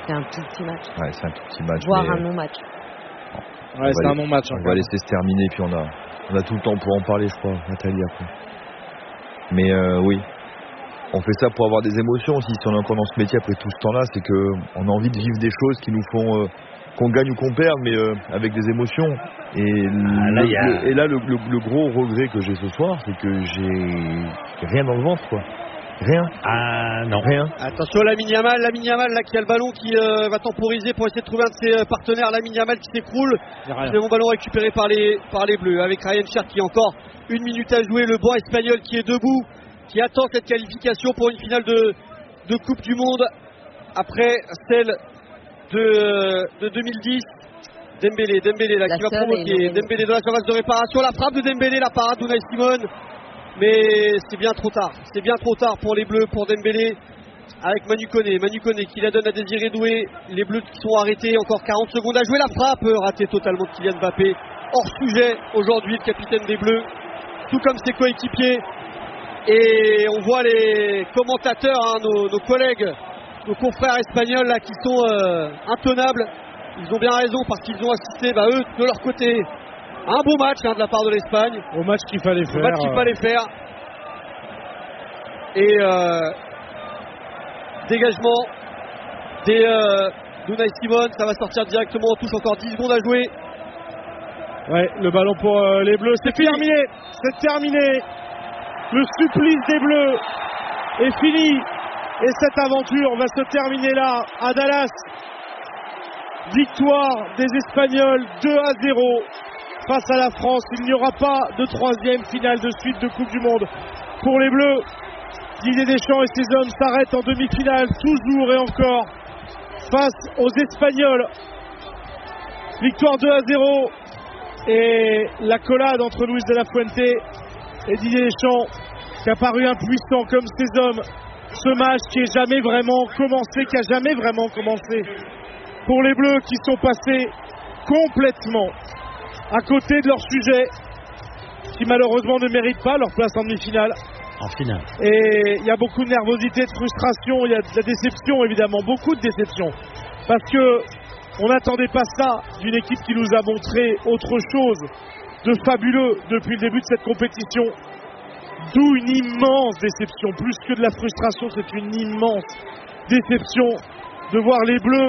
C'est un tout petit match. Ouais, c'est un tout petit match. Voire un non-match. Ouais, c'est un non-match. On va laisser se terminer, puis on a tout le temps pour en parler, je crois, Nathalie, après. Mais oui, on fait ça pour avoir des émotions aussi. Si on est encore dans ce métier après tout ce temps-là, c'est qu'on a envie de vivre des choses qui nous font qu'on gagne ou qu'on perde, mais avec des émotions. Et là, le gros regret que j'ai ce soir, c'est que j'ai rien dans le ventre, quoi. Rien. Ah non. Rien. Attention, Lamine Yamal là qui a le ballon, qui va temporiser pour essayer de trouver un de ses partenaires. Lamine Yamal qui s'écroule. C'est mon ballon récupéré par les Bleus, avec Ryan Cher qui a encore 1 minute à jouer. Le banc espagnol qui est debout, qui attend cette qualification pour une finale de Coupe du Monde après celle de 2010. Dembélé là, qui va provoquer. Dembélé dans la surface de réparation. La frappe de Dembélé, la parade d'Unai Simon. Mais c'est bien trop tard. C'est bien trop tard pour les Bleus, pour Dembélé. Avec Manu Koné qui la donne à Désiré Doué. Les Bleus qui sont arrêtés. Encore 40 secondes à jouer. La frappe ratée totalement de Kylian Mbappé. Hors sujet aujourd'hui, le capitaine des Bleus. Tout comme ses coéquipiers. Et on voit les commentateurs, nos collègues, nos confrères espagnols là, qui sont intenables. Ils ont bien raison parce qu'ils ont assisté, eux, de leur côté, à un beau match de la part de l'Espagne. Au match qu'il fallait faire. Et dégagement d'Unai Simon, ça va sortir directement en touche, encore 10 secondes à jouer. Ouais, le ballon pour les Bleus, c'est terminé. C'est terminé. Le supplice des Bleus est fini. Et cette aventure va se terminer là, à Dallas. Victoire des Espagnols 2-0 face à la France. Il n'y aura pas de troisième finale de suite de Coupe du Monde pour les Bleus. Didier Deschamps et ses hommes s'arrêtent en demi-finale, toujours et encore, face aux Espagnols. Victoire 2-0 et l'accolade entre Luis de la Fuente et Didier Deschamps, qui a paru impuissant comme ces hommes. Ce match qui n'a jamais vraiment commencé, pour les Bleus qui sont passés complètement à côté de leur sujet, qui malheureusement ne méritent pas leur place en demi-finale. En finale. Et il y a beaucoup de nervosité, de frustration, il y a de la déception évidemment, beaucoup de déception. Parce que on n'attendait pas ça d'une équipe qui nous a montré autre chose de fabuleux depuis le début de cette compétition. D'où une immense déception, plus que de la frustration, c'est une immense déception de voir les Bleus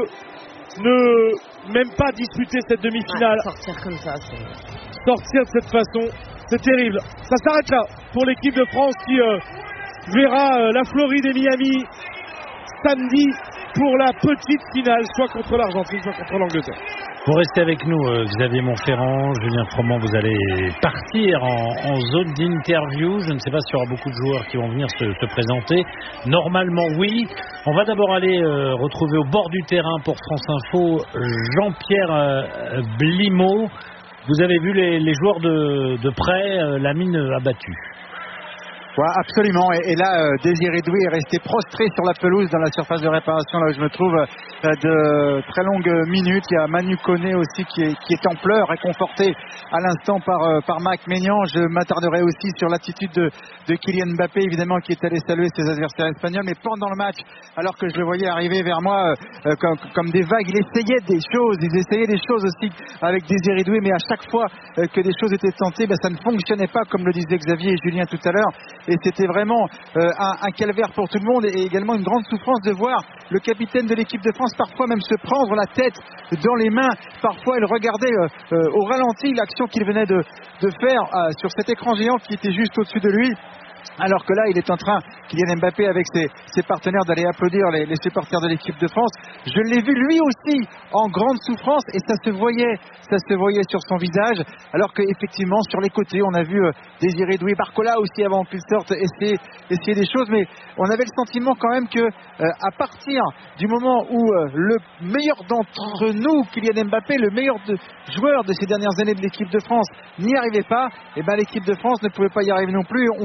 ne même pas disputer cette demi-finale. Sortir comme ça, sortir de cette façon, c'est terrible. Ça s'arrête là pour l'équipe de France qui verra la Floride et Miami samedi pour la petite finale, soit contre l'Argentine, soit contre l'Angleterre. Vous restez avec nous, Xavier Montferrand, Julien Froment, vous allez partir en zone d'interview. Je ne sais pas s'il y aura beaucoup de joueurs qui vont venir se présenter. Normalement, oui. On va d'abord aller retrouver au bord du terrain pour France Info Jean-Pierre Blimaud. Vous avez vu les joueurs de près, la mine abattue. Ouais, absolument. Et là, Désiré Doué est resté prostré sur la pelouse dans la surface de réparation, là où je me trouve, de très longues minutes. Il y a Manu Koné aussi qui est en pleurs, réconforté à l'instant par Marc Maignan. Je m'attarderai aussi sur l'attitude de Kylian Mbappé, évidemment, qui est allé saluer ses adversaires espagnols. Mais pendant le match, alors que je le voyais arriver vers moi comme des vagues, il essayait des choses aussi avec Désiré Doué, mais à chaque fois que des choses étaient tentées, ça ne fonctionnait pas, comme le disaient Xavier et Julien tout à l'heure. Et c'était vraiment un calvaire pour tout le monde, et également une grande souffrance de voir le capitaine de l'équipe de France parfois même se prendre la tête dans les mains. Parfois il regardait au ralenti l'action qu'il venait de faire sur cet écran géant qui était juste au-dessus de lui. Alors que là, il est en train, Kylian Mbappé, avec ses partenaires, d'aller applaudir les supporters de l'équipe de France. Je l'ai vu lui aussi en grande souffrance, et ça se voyait sur son visage. Alors qu'effectivement, sur les côtés, on a vu Désiré Doué, Barcola aussi avant qu'il sorte, essayer des choses. Mais on avait le sentiment quand même que, à partir du moment où le meilleur d'entre nous, Kylian Mbappé, le meilleur joueur de ces dernières années de l'équipe de France, n'y arrivait pas, et l'équipe de France ne pouvait pas y arriver non plus. On le voit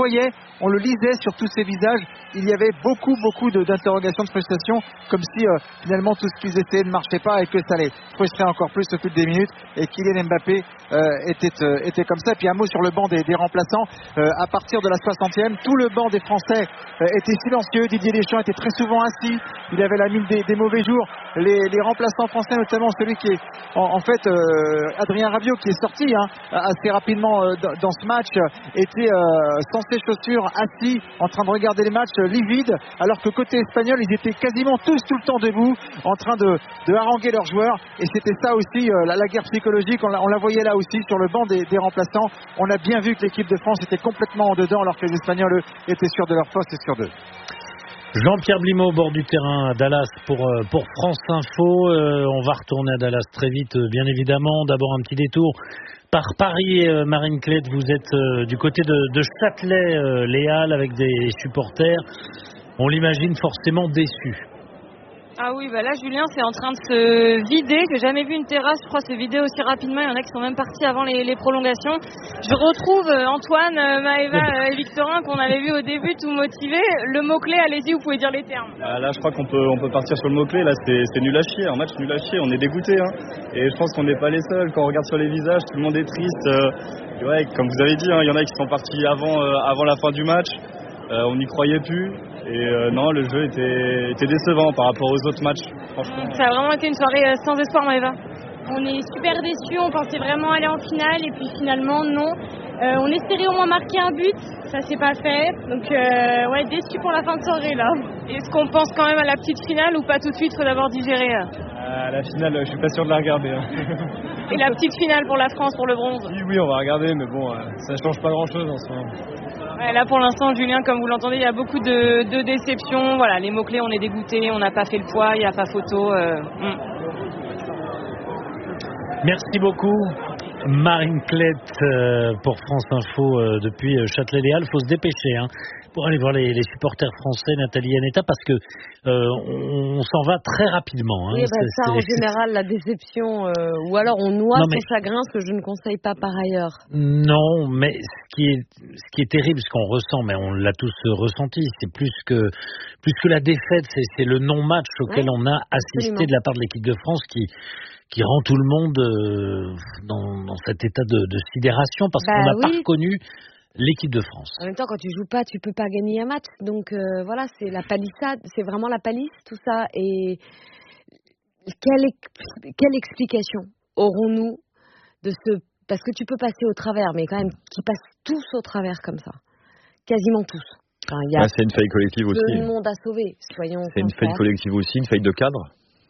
voyait, on le lisait sur tous ces visages, il y avait beaucoup d'interrogations, de frustration, comme si finalement tout ce qu'ils essayaient ne marchait pas et que ça les frustrait encore plus au fil des minutes, et Kylian Mbappé était comme ça. Et puis un mot sur le banc des remplaçants, à partir de la 60e, tout le banc des Français était silencieux. Didier Deschamps était très souvent assis, il avait la mine des mauvais jours. Les remplaçants français, notamment celui qui est en fait Adrien Rabiot, qui est sorti assez rapidement dans ce match, était sans ses chaussures, assis en train de regarder les matchs, livides, alors que côté espagnol ils étaient quasiment tous tout le temps debout en train de haranguer leurs joueurs. Et c'était ça aussi la guerre psychologique, on la voyait là aussi sur le banc des remplaçants. On a bien vu que l'équipe de France était complètement en dedans, alors que les Espagnols eux, étaient sûrs de leur poste et sûrs d'eux. Jean-Pierre Blimaud au bord du terrain à Dallas pour France Info. On va retourner à Dallas très vite, bien évidemment. D'abord un petit détour par Paris. Marine Klett, vous êtes du côté de Châtelet, les Halles, avec des supporters. On l'imagine forcément déçus. Ah oui, bah là Julien c'est en train de se vider. J'ai jamais vu une terrasse, je crois, se vider aussi rapidement. Il y en a qui sont même partis avant les prolongations. Je retrouve Antoine, Maëva et Victorin qu'on avait vu au début tout motivés. Le mot-clé, allez-y, vous pouvez dire les termes. Là je crois qu'on peut partir sur le mot-clé. Là c'est nul à chier, un match nul à chier. On est dégoûtés et je pense qu'on n'est pas les seuls. Quand on regarde sur les visages, tout le monde est triste. Ouais, comme vous avez dit, il y en a qui sont partis avant la fin du match. On n'y croyait plus. Et non, le jeu était décevant par rapport aux autres matchs, franchement. Ça a vraiment été une soirée sans espoir, Maëva. On est super déçus, on pensait vraiment aller en finale et puis finalement non. On espérait au moins marquer un but, ça s'est pas fait. Donc ouais, déçus pour la fin de soirée là. Est-ce qu'on pense quand même à la petite finale ou pas tout de suite, faut d'abord digérer La finale, je suis pas sûr de la regarder. Et la petite finale pour la France, pour le bronze? Oui, on va regarder, mais bon, ça change pas grand-chose en ce moment. Ouais, là pour l'instant, Julien, comme vous l'entendez, il y a beaucoup de déceptions. Voilà, les mots-clés, on est dégoûtés, on n'a pas fait le poids, il n'y a pas photo. Merci beaucoup. Marine Klett pour France Info depuis Châtelet-les-Halles. Il faut se dépêcher pour aller voir les supporters français, Nathalie Anetta, parce que on s'en va très rapidement. Oui, ça en général, la déception, ou alors on noie son chagrin, ce que je ne conseille pas par ailleurs. Non, mais ce qui est terrible, ce qu'on ressent, mais on l'a tous ressenti, c'est plus que la défaite, c'est le non-match auquel on a assisté de la part de l'équipe de France qui rend tout le monde dans cet état de sidération, parce qu'on n'a pas reconnu l'équipe de France. En même temps, quand tu joues pas, tu peux pas gagner un match. Donc voilà, c'est la palissade, c'est vraiment la palisse, tout ça. Et quelle explication aurons-nous de ce... Parce que tu peux passer au travers, mais quand même, qui passent tous au travers comme ça. Quasiment tous. Enfin, c'est une faille collective aussi. Tout le monde à sauver, soyons sincères. C'est une faille collective aussi, une faille de cadre.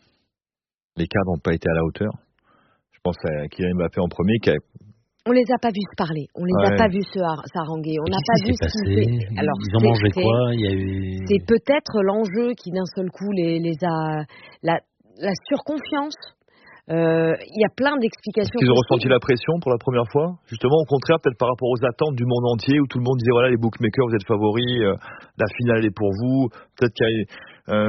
Les cadres n'ont pas été à la hauteur. Je pense à Kylian Mbappé en premier. On les a pas vus se parler. On les a pas vus se haranguer. On n'a pas vu ce qui s'est passé. Alors, ils ont mangé quoi? C'est peut-être l'enjeu qui d'un seul coup les a... La surconfiance. Il y a plein d'explications. Est-ce qu'ils ont ressenti la pression pour la première fois? Justement, au contraire, peut-être par rapport aux attentes du monde entier, où tout le monde disait, voilà, les bookmakers, vous êtes favoris, la finale est pour vous. Peut-être qu'il y a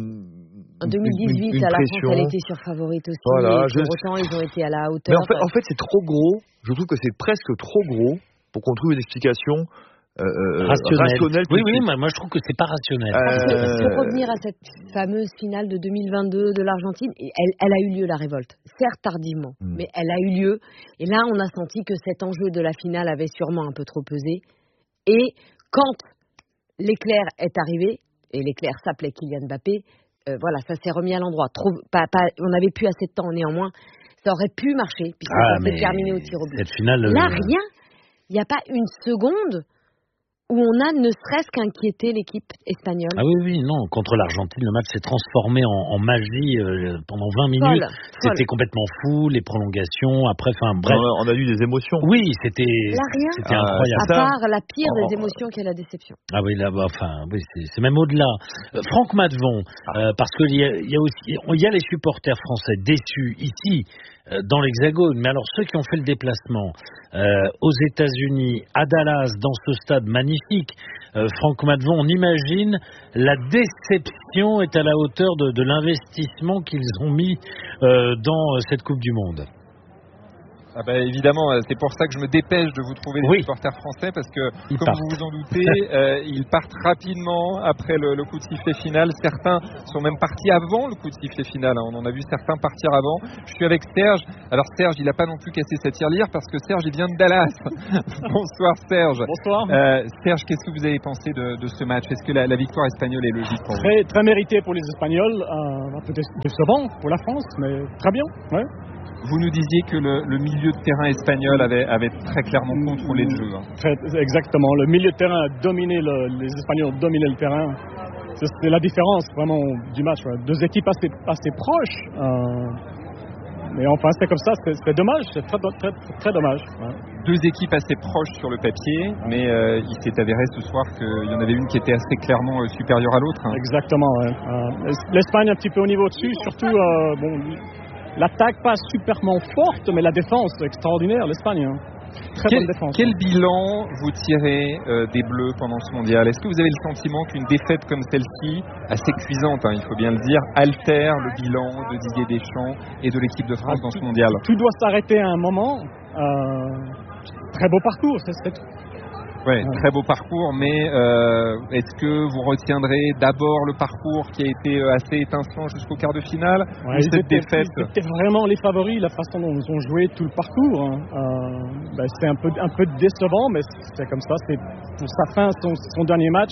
en 2018, à la France, elle était surfavorite aussi. Voilà, et pour autant, ils ont été à la hauteur. Mais en fait, c'est trop gros. Je trouve que c'est presque trop gros pour qu'on trouve une explication rationnelle. Oui, moi je trouve que c'est pas rationnel. Pour revenir à cette fameuse finale de 2022 de l'Argentine, elle a eu lieu, la révolte. Certes tardivement, mais elle a eu lieu. Et là, on a senti que cet enjeu de la finale avait sûrement un peu trop pesé. Et quand l'éclair est arrivé, et l'éclair s'appelait Kylian Mbappé, voilà, ça s'est remis à l'endroit. On n'avait plus assez de temps, néanmoins. Ça aurait pu marcher, puisque ça s'est terminé au tir au but. Là, rien. Il n'y a pas une seconde où on a ne serait-ce qu'inquiété l'équipe espagnole. Ah oui, non. Contre l'Argentine, le match s'est transformé en magie pendant 20 minutes. C'était complètement fou, les prolongations. Après, bref. On a eu des émotions. Oui, c'était rien. Incroyable. À part la pire des émotions qui est la déception. Ah oui, là, oui, c'est même au-delà. Franck Matvon, parce qu'il y a les supporters français déçus ici, dans l'Hexagone, mais alors ceux qui ont fait le déplacement aux États-Unis, à Dallas, dans ce stade magnifique, Franck Matvon, on imagine la déception est à la hauteur de l'investissement qu'ils ont mis dans cette Coupe du Monde. Évidemment, c'est pour ça que je me dépêche de vous trouver des supporters français, parce que, comme vous vous en doutez, ils partent rapidement après le coup de sifflet final. Certains sont même partis avant le coup de sifflet final. On en a vu certains partir avant. Je suis avec Serge. Alors Serge, il n'a pas non plus cassé sa tirelire, parce que Serge, il vient de Dallas. Bonsoir Serge. Bonsoir. Serge, qu'est-ce que vous avez pensé de ce match? Est-ce que la victoire espagnole est logique pour vous? Très méritée pour les Espagnols. Peut-être décevant pour la France, mais très bien. Ouais. Vous nous disiez que le milieu de terrain espagnol avait très clairement contrôlé le jeu. Exactement. Le milieu de terrain a dominé, les Espagnols ont dominé le terrain. C'est la différence vraiment du match. Ouais. Deux équipes assez proches. Mais enfin, c'est comme ça, c'est dommage. C'est très dommage. Ouais. Deux équipes assez proches sur le papier, mais il s'est avéré ce soir qu'il y en avait une qui était assez clairement supérieure à l'autre. Exactement. Ouais. L'Espagne un petit peu au niveau dessus, surtout l'attaque pas superment forte, mais la défense extraordinaire, l'Espagne. Très bonne défense. Quel bilan vous tirez des Bleus pendant ce mondial? Est-ce que vous avez le sentiment qu'une défaite comme celle-ci, assez cuisante, il faut bien le dire, altère le bilan de Didier Deschamps et de l'équipe de France dans ce mondial? Tout doit s'arrêter à un moment. Très beau parcours, c'est tout. Ouais, très beau parcours, mais est-ce que vous retiendrez d'abord le parcours qui a été assez étincelant jusqu'au quart de finale, ou cette défaite? C'était vraiment les favoris, la façon dont ils ont joué tout le parcours. C'était un peu décevant, mais c'est comme ça. C'est pour sa fin, son dernier match.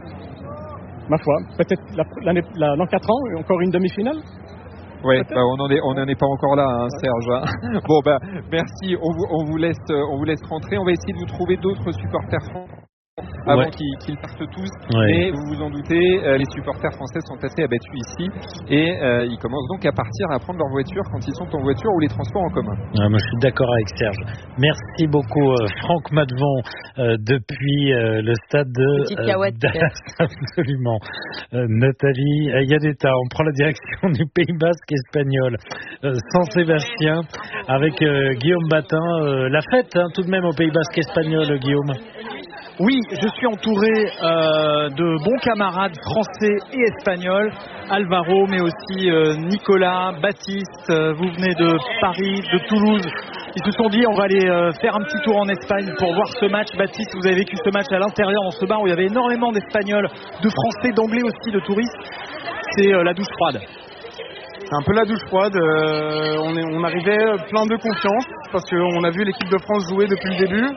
Ma foi, peut-être dans 4 ans, encore une demi-finale. Oui, on n'en est pas encore là, Serge. Bon, merci. On vous laisse rentrer. On va essayer de vous trouver d'autres supporters français avant qu'ils partent tous. Mais vous vous en doutez, les supporters français sont assez abattus ici, et ils commencent donc à partir, à prendre leur voiture quand ils sont en voiture ou les transports en commun. Moi, je suis d'accord avec Serge. Merci beaucoup, Franck Madevon, depuis le stade de Dallas. Absolument. Nathalie Yadeta, on prend la direction du Pays Basque espagnol, Saint-Sébastien, avec Guillaume Batin. La fête, tout de même, au Pays Basque espagnol, Guillaume. Oui, je suis entouré de bons camarades français et espagnols, Alvaro, mais aussi Nicolas, Baptiste, vous venez de Paris, de Toulouse. Ils se sont dit, on va aller faire un petit tour en Espagne pour voir ce match. Baptiste, vous avez vécu ce match à l'intérieur, dans ce bar où il y avait énormément d'Espagnols, de Français, d'Anglais aussi, de touristes. C'est la douche froide. C'est un peu la douche froide. On arrivait plein de confiance parce qu'on a vu l'équipe de France jouer depuis le début.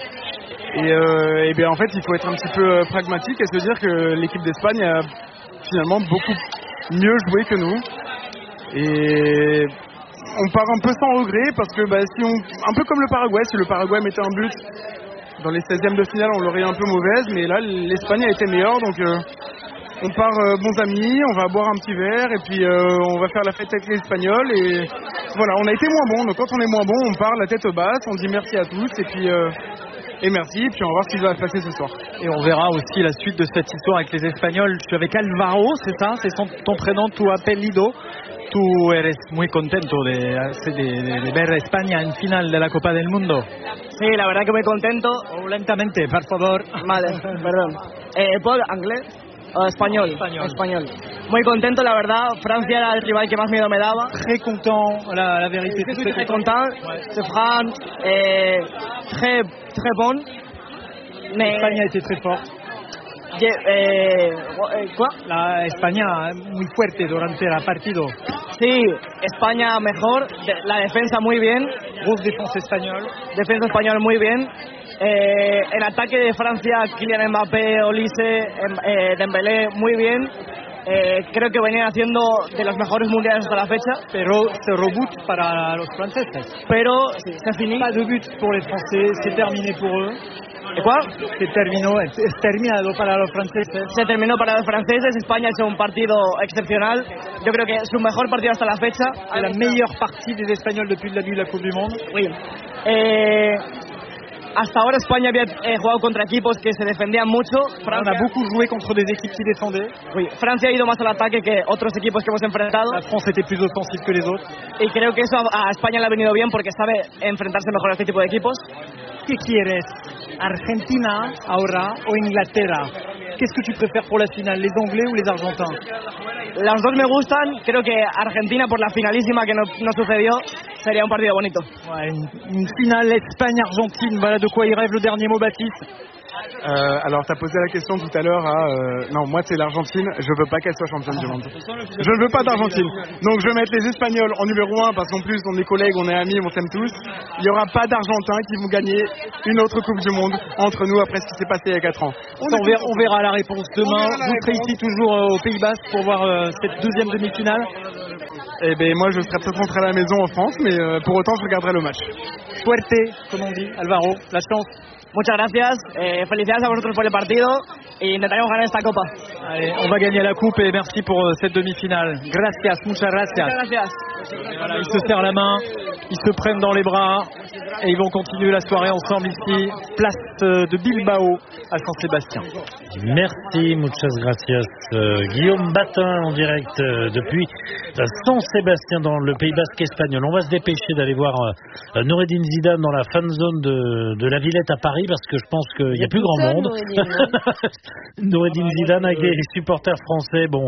Et bien en fait il faut être un petit peu pragmatique et se dire que l'équipe d'Espagne a finalement beaucoup mieux joué que nous, et on part un peu sans regret parce que un peu comme le Paraguay, si le Paraguay mettait un but dans les 16e de finale on l'aurait un peu mauvaise, mais là l'Espagne a été meilleure, donc on part bons amis, on va boire un petit verre et puis on va faire la fête avec les Espagnols, et voilà, on a été moins bon, donc quand on est moins bon on part la tête basse, on dit merci à tous et merci, puis on va voir ce qui va se passer ce soir. Et on verra aussi la suite de cette histoire avec les Espagnols. Je suis avec Alvaro, c'est ça? C'est ton prénom, tu apellido. Tu eres muy contento de ver a España en final de la Copa del Mundo. Sí, la verdad que muy contento. Lentamente, por favor. Vale, perdón. ¿Puedo inglés? Español. Muy contento, la verdad. Francia era el rival que más miedo me daba. Très content, la vérité. Je suis très content. C'est France, très bon. Mais l'Espagne a été très forte. ¿Quoi? La España muy fuerte durante el partido. Sí, España mejor. La defensa muy bien. Grosse défense espagnole. Defensa española muy bien. En ataque de Francia, Kylian Mbappé, Olise, Dembélé, muy bien. Creo que venían haciendo de los mejores mundiales hasta la fecha. Pero se reboot para los franceses. Pero c'est fini. Pas de but pour les Français, c'est terminé pour eux. ¿Cuál? Se terminado para los franceses. Se terminó para los franceses. España ha hecho un partido excepcional. Yo creo que es su mejor partido hasta la fecha. C'est la meilleure partie des Espagnols depuis le début de la Coupe du Monde. Oui. Hasta ahora España había jugado contra equipos que se defendían mucho. Francia, on a beaucoup joué contre des équipes qui défendaient. Oui, Francia ha ido más al ataque que otros equipos que hemos enfrentado. La France était plus offensive que les autres. Y creo que eso a España le ha venido bien porque sabe enfrentarse mejor a este tipo de equipos. ¿Qué quieres? ¿Argentina ahora o Inglaterra? qu'est-ce que tu préfères pour la finale, les Anglais ou les Argentins? Las dos me gustan, creo que Argentina por la finalísima que no sucedió sería un partido bonito. Ouais, une finale Espagne-Argentine, voilà de quoi il rêve. Le dernier mot, Baptiste. Alors, tu as posé la question tout à l'heure non, moi c'est l'Argentine, je veux pas qu'elle soit championne du monde. Je ne veux pas d'Argentine. Donc je vais mettre les Espagnols en numéro 1 parce qu'en plus on est collègues, on est amis, on s'aime tous. Il n'y aura pas d'Argentins qui vont gagner une autre Coupe du Monde entre nous après ce qui s'est passé il y a 4 ans. On verra la réponse demain. Vous serez ici toujours au Pays Basque pour voir cette deuxième demi-finale. Eh bien moi je serai peut-être rentré à la maison en France, mais pour autant je regarderai le match. Suerte, comme on dit, Alvaro, la chance. Muchas gracias, felicidades a vosotros por el partido y intentaremos ganar esta copa. Allez, on va gagner la coupe et merci pour cette demi-finale. Gracias, muchas gracias. Muchas gracias. Voilà, ils se serrent la main, ils se prennent dans les bras et ils vont continuer la soirée ensemble ici, place de Bilbao à Saint-Sébastien. Merci, muchas gracias. Guillaume Batin en direct depuis Saint-Sébastien dans le Pays Basque espagnol. On va se dépêcher d'aller voir Noureddine Zidane dans la fan zone de la Villette à Paris parce que je pense qu'il n'y a plus grand monde. Noureddine Zidane avec les supporters français, bon,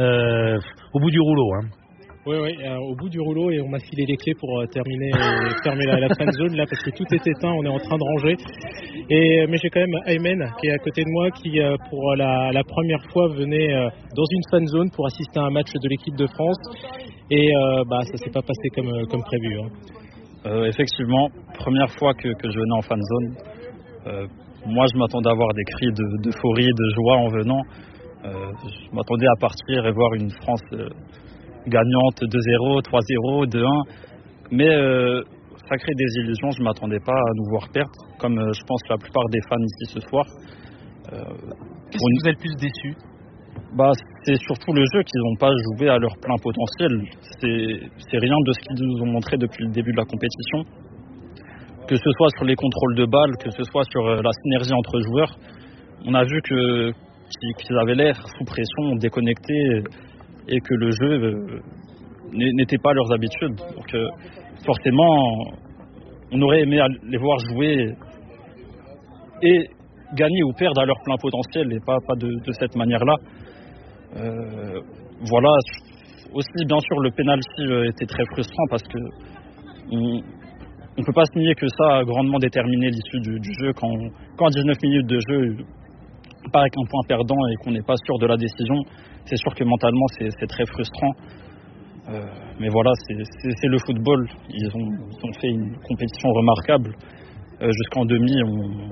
au bout du rouleau. Hein. Oui, au bout du rouleau, et on m'a filé les clés pour fermer la fan zone là parce que tout est éteint, on est en train de ranger. Mais j'ai quand même Aymen qui est à côté de moi qui pour la première fois venait dans une fan zone pour assister à un match de l'équipe de France et ça s'est pas passé comme prévu. Hein. Effectivement, première fois que je venais en fan zone. Moi je m'attendais à avoir des cris d'euphorie, de joie en venant. Je m'attendais à partir et voir une France gagnante 2-0, 3-0, 2-1. Mais ça crée des illusions, je ne m'attendais pas à nous voir perdre, comme je pense la plupart des fans ici ce soir. Qu'est-ce qui vous a le plus déçu ? C'est surtout le jeu qu'ils n'ont pas joué à leur plein potentiel. C'est rien de ce qu'ils nous ont montré depuis le début de la compétition. Que ce soit sur les contrôles de balles, que ce soit sur la synergie entre joueurs. On a vu qu'ils avaient l'air sous pression, déconnectés, et que le jeu n'était pas leurs habitudes. Donc forcément, on aurait aimé les voir jouer et gagner ou perdre à leur plein potentiel, et pas de cette manière-là. Voilà. Aussi, bien sûr, le penalty était très frustrant parce que on ne peut pas se nier que ça a grandement déterminé l'issue du jeu. Quand à 19 minutes de jeu, on part avec un point perdant et qu'on n'est pas sûr de la décision, c'est sûr que mentalement c'est très frustrant. Mais voilà, c'est le football. Ils ont fait une compétition remarquable. Jusqu'en demi,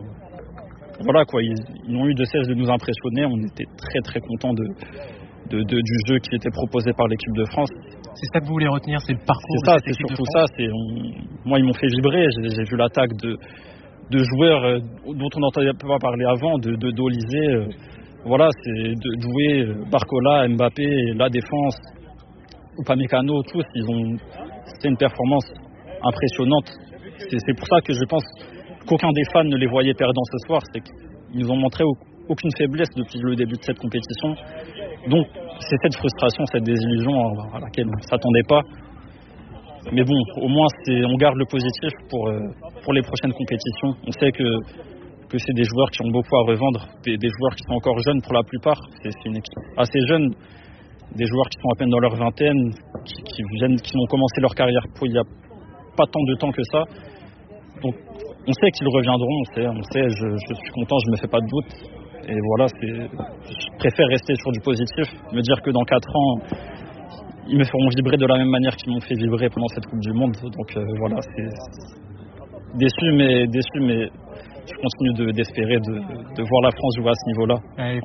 voilà quoi, ils n'ont eu de cesse de nous impressionner. On était très très contents du jeu qui était proposé par l'équipe de France. C'est ça que vous voulez retenir, c'est le parcours. C'est ça, c'est surtout ça. Moi, ils m'ont fait vibrer. J'ai vu l'attaque de joueurs dont on n'entendait pas parler avant, d'Olysée. Voilà, c'est de jouer Barcola, Mbappé, la défense, Upamecano, tous. C'était une performance impressionnante. C'est pour ça que je pense qu'aucun des fans ne les voyait perdants ce soir. C'est qu'ils nous ont montré aucune faiblesse depuis le début de cette compétition. Donc, c'est cette frustration, cette désillusion à laquelle on ne s'attendait pas. Mais bon, au moins, on garde le positif pour les prochaines compétitions. On sait que c'est des joueurs qui ont beaucoup à revendre, des joueurs qui sont encore jeunes pour la plupart. C'est une équipe assez jeune, des joueurs qui sont à peine dans leur vingtaine, qui ont commencé leur carrière il n'y a pas tant de temps que ça. Donc, on sait qu'ils reviendront, on sait, je suis content, je ne me fais pas de doute. Et voilà, je préfère rester sur du positif, me dire que dans 4 ans, ils me feront vibrer de la même manière qu'ils m'ont fait vibrer pendant cette Coupe du Monde. Donc voilà, c'est déçu, mais je continue d'espérer de voir la France jouer à ce niveau-là.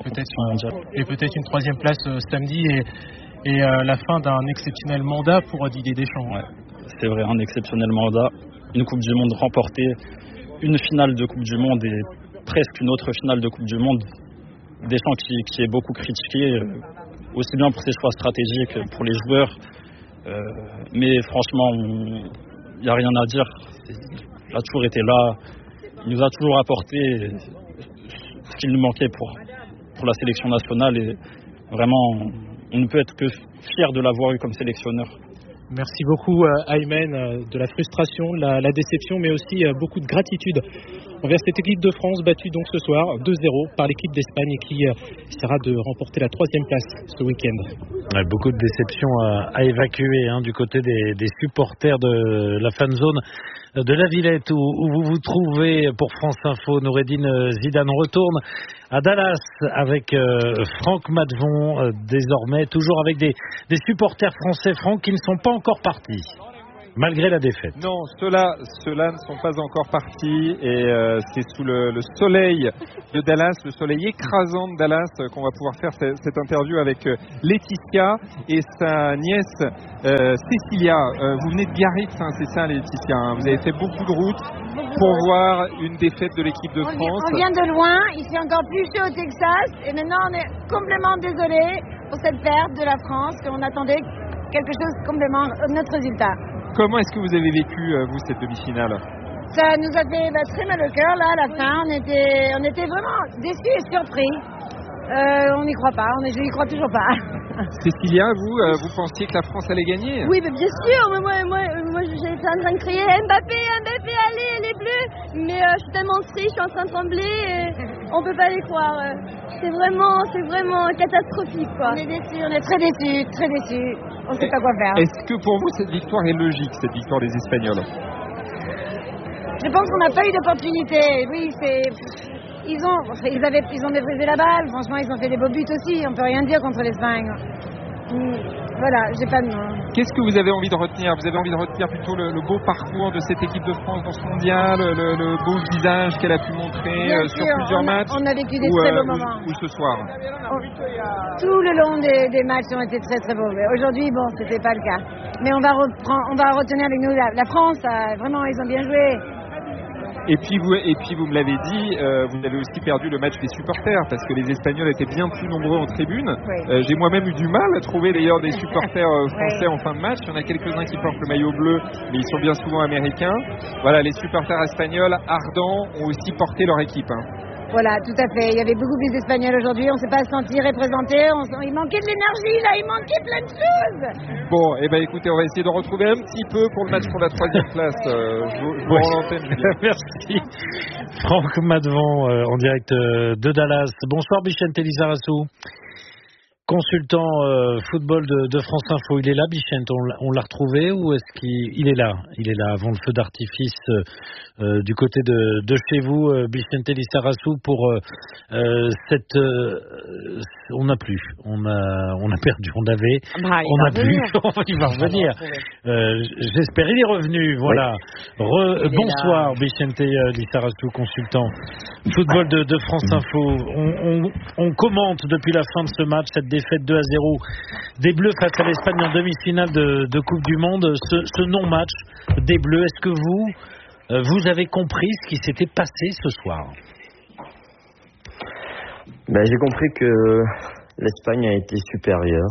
Et peut-être une 3e place samedi et la fin d'un exceptionnel mandat pour Didier Deschamps. Ouais, c'est vrai, un exceptionnel mandat, une Coupe du Monde remportée, une finale de Coupe du Monde et presque une autre finale de Coupe du Monde. Deschamps qui est beaucoup critiqué, aussi bien pour ses choix stratégiques que pour les joueurs. Mais franchement, il n'y a rien à dire. Il a toujours été là. Il nous a toujours apporté ce qu'il nous manquait pour la sélection nationale. Et vraiment, on ne peut être que fier de l'avoir eu comme sélectionneur. Merci beaucoup Aymen, de la frustration, la déception, mais aussi beaucoup de gratitude envers cette équipe de France battue donc ce soir 2-0 par l'équipe d'Espagne et qui essaiera de remporter la 3e place ce week-end. Ouais, beaucoup de déceptions à évacuer du côté des supporters de la fan zone de la Villette où vous vous trouvez pour France Info. Noureddine Zidane retourne à Dallas avec Franck Matvon désormais, toujours avec des supporters français, Franck, qui ne sont pas encore partis malgré la défaite. Non, ceux-là ne sont pas encore partis et c'est sous le soleil de Dallas, le soleil écrasant de Dallas, qu'on va pouvoir faire cette interview avec Laetitia et sa nièce Cécilia. Vous venez de Biarritz, c'est ça Laetitia, vous avez fait beaucoup de routes pour voir une défaite de l'équipe de France. On vient de loin, il fait encore plus chaud au Texas et maintenant on est complètement désolé pour cette perte de la France, on attendait quelque chose complètement notre résultat. Comment est-ce que vous avez vécu, vous, cette demi-finale? Ça nous a fait très mal au cœur, là, à la fin. On était vraiment déçus et surpris. On n'y croit pas, je n'y crois toujours pas. Cécilia, vous pensiez que la France allait gagner? Oui, mais bien sûr. Moi j'étais en train de crier Mbappé, allez, les Bleus. Mais je suis tellement triste, je suis en train de trembler et on peut pas les croire. C'est vraiment catastrophique, quoi. On est déçus, on est très déçus. On ne sait pas quoi faire. Est-ce que pour vous cette victoire est logique, cette victoire des Espagnols? Je pense qu'on n'a pas eu d'opportunité. Oui, ils ont débrisé la balle. Franchement, ils ont fait des beaux buts aussi. On peut rien dire contre l'Espagne. Voilà, j'ai pas de nom. Qu'est-ce que vous avez envie de retenir? Vous avez envie de retenir plutôt le beau parcours de cette équipe de France dans ce mondial, le beau visage qu'elle a pu montrer sur plusieurs matchs? On a vécu des très beaux moments. Ou ce soir? Tout le long des matchs ont été très très beaux. Mais aujourd'hui, c'était pas le cas. Mais on va retenir avec nous la France. Vraiment, ils ont bien joué. Et puis vous me l'avez dit, vous avez aussi perdu le match des supporters parce que les Espagnols étaient bien plus nombreux en tribune. Oui. J'ai moi-même eu du mal à trouver d'ailleurs des supporters français en fin de match. Il y en a quelques-uns qui portent le maillot bleu, mais ils sont bien souvent américains. Voilà, les supporters espagnols ardents ont aussi porté leur équipe. Voilà, tout à fait. Il y avait beaucoup plus d'Espagnols aujourd'hui. On ne s'est pas senti représentés. Il manquait de l'énergie, là. Il manquait plein de choses. Bon, écoutez, on va essayer de retrouver un petit peu pour le match pour la 3e place. Je vous rends l'antenne, Julien. Merci. Franck Matvon, en direct de Dallas. Bonsoir, Bichente Lizarazu. Consultant football de France Info, il est là, Bichente, on l'a retrouvé ou est-ce qu'il est là? Il est là avant le feu d'artifice du côté de chez vous, Bichente Lizarazu, pour cette... on n'a plus, on a perdu, on avait, on n'a plus, il va revenir. J'espère, il est revenu, voilà. Oui. Bonsoir, Bichente Lizarazu, consultant football de France Info. On commente depuis la fin de ce match cette défaite 2-0 des Bleus face à l'Espagne en demi-finale de Coupe du Monde. Ce non-match des Bleus, est-ce que vous avez compris ce qui s'était passé ce soir? J'ai compris que l'Espagne a été supérieure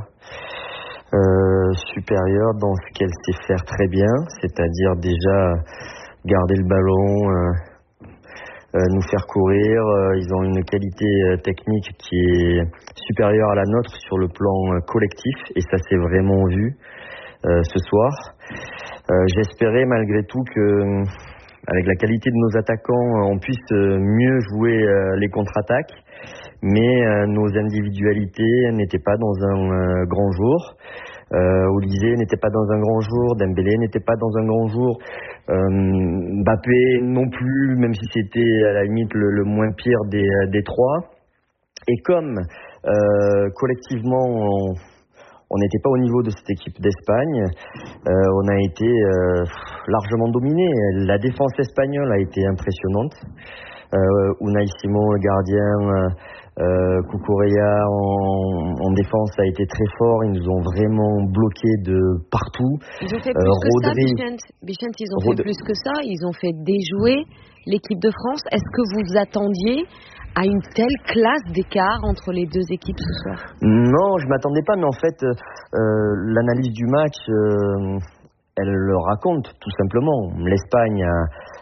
dans ce qu'elle sait faire très bien, c'est-à-dire déjà garder le ballon, nous faire courir. Ils ont une qualité technique qui est supérieure à la nôtre sur le plan collectif et ça s'est vraiment vu ce soir. J'espérais malgré tout que avec la qualité de nos attaquants on puisse mieux jouer les contre-attaques, mais nos individualités n'étaient pas dans un grand jour. Olysée n'était pas dans un grand jour, Dembélé n'était pas dans un grand jour, Mbappé non plus, même si c'était à la limite le moins pire des trois. Et comme collectivement on n'était pas au niveau de cette équipe d'Espagne, on a été largement dominé. La défense espagnole a été impressionnante. Unai Simon, le gardien, Cucurella en défense a été très fort. Ils nous ont vraiment bloqués de partout. Ils ont fait plus que ça, Bichente, ils ont fait plus que ça. Ils ont fait déjouer l'équipe de France. Est-ce que vous attendiez à une telle classe d'écart entre les deux équipes ce soir? Non, je m'attendais pas, mais en fait, l'analyse du match, elle le raconte tout simplement. L'Espagne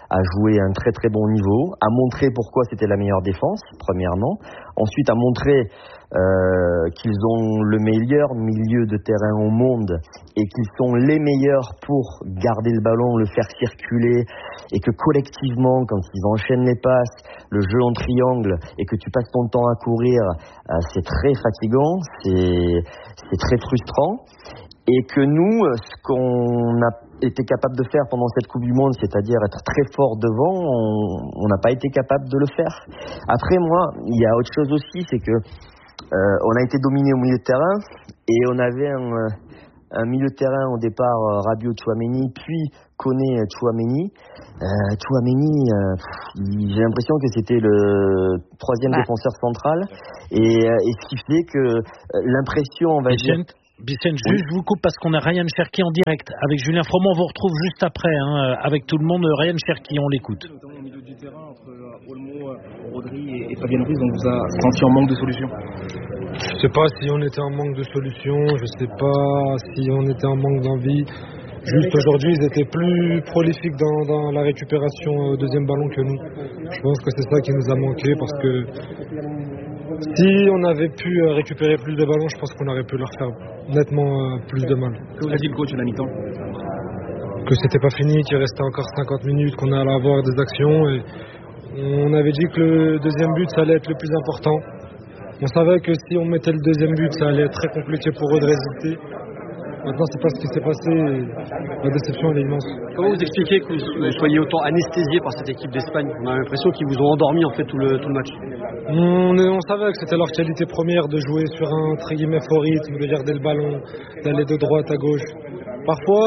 a joué à un très très bon niveau, a montré pourquoi c'était la meilleure défense, premièrement. Ensuite, a montré qu'ils ont le meilleur milieu de terrain au monde et qu'ils sont les meilleurs pour garder le ballon, le faire circuler, et que collectivement, quand ils enchaînent les passes, le jeu en triangle, et que tu passes ton temps à courir, c'est très fatigant, c'est très frustrant. Et que nous, ce qu'on a été capable de faire pendant cette Coupe du Monde, c'est-à-dire être très fort devant, on n'a pas été capable de le faire. Après, moi, il y a autre chose aussi, c'est que on a été dominé au milieu de terrain, et on avait un milieu de terrain au départ, Rabiot-Tchouaméni, puis Koné-Tchouaméni. Tchouaméni, j'ai l'impression que c'était le troisième défenseur central, et ce qui fait que l'impression, on va dire... Vicente, juste je vous coupe parce qu'on a Ryan Cherki en direct avec Julien Froment. On vous retrouve juste après, avec tout le monde. Ryan Cherki, on l'écoute. Au milieu du terrain, entre Olmo, Rodri et Fabien Ruiz, on vous a senti en manque de solutions? Je ne sais pas si on était en manque de solutions, je ne sais pas si on était en manque d'envie. Juste aujourd'hui, ils étaient plus prolifiques dans la récupération au deuxième ballon que nous. Je pense que c'est ça qui nous a manqué, parce que si on avait pu récupérer plus de ballons, je pense qu'on aurait pu leur faire nettement plus de mal. Que vous a dit le coach à la mi-temps? Que c'était pas fini, qu'il restait encore 50 minutes, qu'on allait avoir des actions. Et on avait dit que le deuxième but, ça allait être le plus important. On savait que si on mettait le deuxième but, ça allait être très compliqué pour eux de résister. Maintenant, c'est pas ce qui s'est passé. La déception, elle est immense. Comment vous expliquez que vous soyez autant anesthésié par cette équipe d'Espagne? On a l'impression qu'ils vous ont endormi en fait tout le match. On savait que c'était leur qualité première de jouer sur un très guillemets fort rythme, de garder le ballon, d'aller de droite à gauche. Parfois,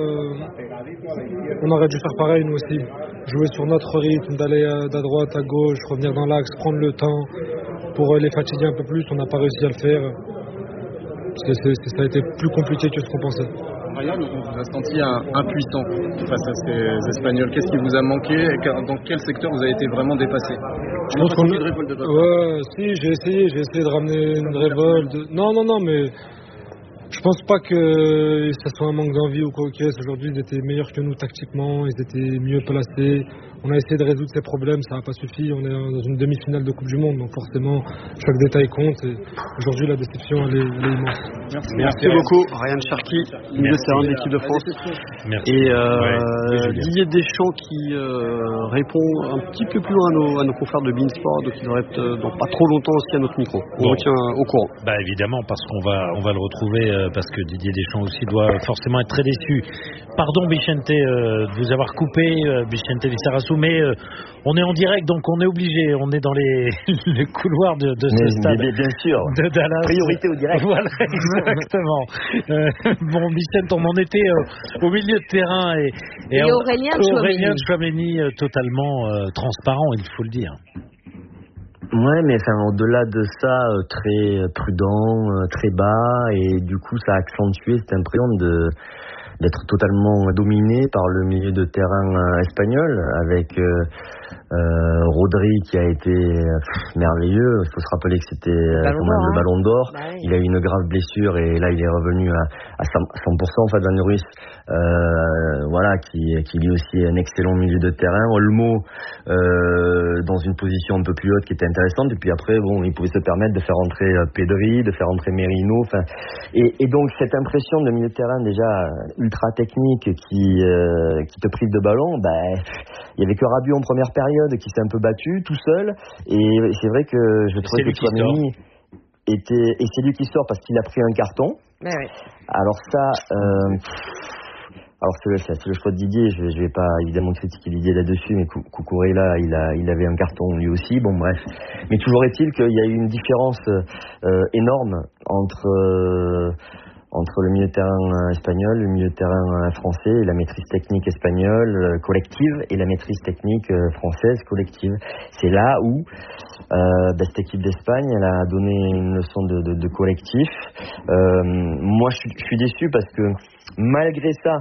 on aurait dû faire pareil nous aussi. Jouer sur notre rythme, d'aller de droite à gauche, revenir dans l'axe, prendre le temps pour les fatiguer un peu plus. On n'a pas réussi à le faire. Ça a été plus compliqué que ce qu'on pensait. Ryan, on vous a senti impuissant face à ces Espagnols. Qu'est-ce qui vous a manqué? Dans quel secteur vous avez été vraiment dépassé? Je pense qu'on... Ouais, si, j'ai essayé de ramener une révolte. Non, mais je pense pas que ça soit un manque d'envie ou quoi. Aujourd'hui, ils étaient meilleurs que nous tactiquement, ils étaient mieux placés. On a essayé de résoudre ces problèmes, ça n'a pas suffi. On est dans une demi-finale de Coupe du Monde, donc forcément, chaque détail compte. Et aujourd'hui, la déception, elle est immense. Merci beaucoup, Ryan Cherki, milieu de terrain de l'équipe de France. Merci. Et Didier Deschamps qui répond un petit peu plus loin à nos confrères de Beansport, donc il devrait être dans pas trop longtemps aussi à notre micro. On retient au courant. Évidemment, parce qu'on va le retrouver, parce que Didier Deschamps aussi doit forcément être très déçu. Pardon, Vicente, de vous avoir coupé, Vicente Lizarazu, mais on est en direct, donc on est obligé. On est dans les couloirs de ce stade. Bien sûr. De Dallas. Priorité au direct. Voilà, exactement. Bon, Vicente, on en était au milieu de terrain et Aurélien Tchouaméni totalement transparent, il faut le dire. Ouais, mais au-delà de ça, très prudent, très bas, et du coup, ça a accentué cette impression d'être totalement dominé par le milieu de terrain espagnol, avec Rodri qui a été merveilleux. Il faut se rappeler que c'était quand même le Ballon d'Or. Il a eu une grave blessure et là il est revenu à 100%. Fabien Ruiz, qui lui aussi est un excellent milieu de terrain. Olmo dans une position un peu plus haute qui était intéressante. Et puis après, il pouvait se permettre de faire entrer Pedri, de faire entrer Merino. Et donc cette impression de milieu de terrain déjà ultra technique qui te prive de ballon, il y avait que Rabiot en première période qui s'est un peu battu tout seul, et c'est vrai que je trouvais que Tchouaméni était, et c'est lui qui sort parce qu'il a pris un carton. Alors ça, c'est le choix de Didier, je vais pas évidemment critiquer Didier là-dessus, mais Cucurella il avait un carton lui aussi, mais toujours est-il qu'il y a eu une différence énorme entre le milieu de terrain espagnol, le milieu de terrain français, et la maîtrise technique espagnole collective et la maîtrise technique française collective. C'est là où cette équipe d'Espagne, elle a donné une leçon de collectif. Moi, je suis déçu parce que malgré ça,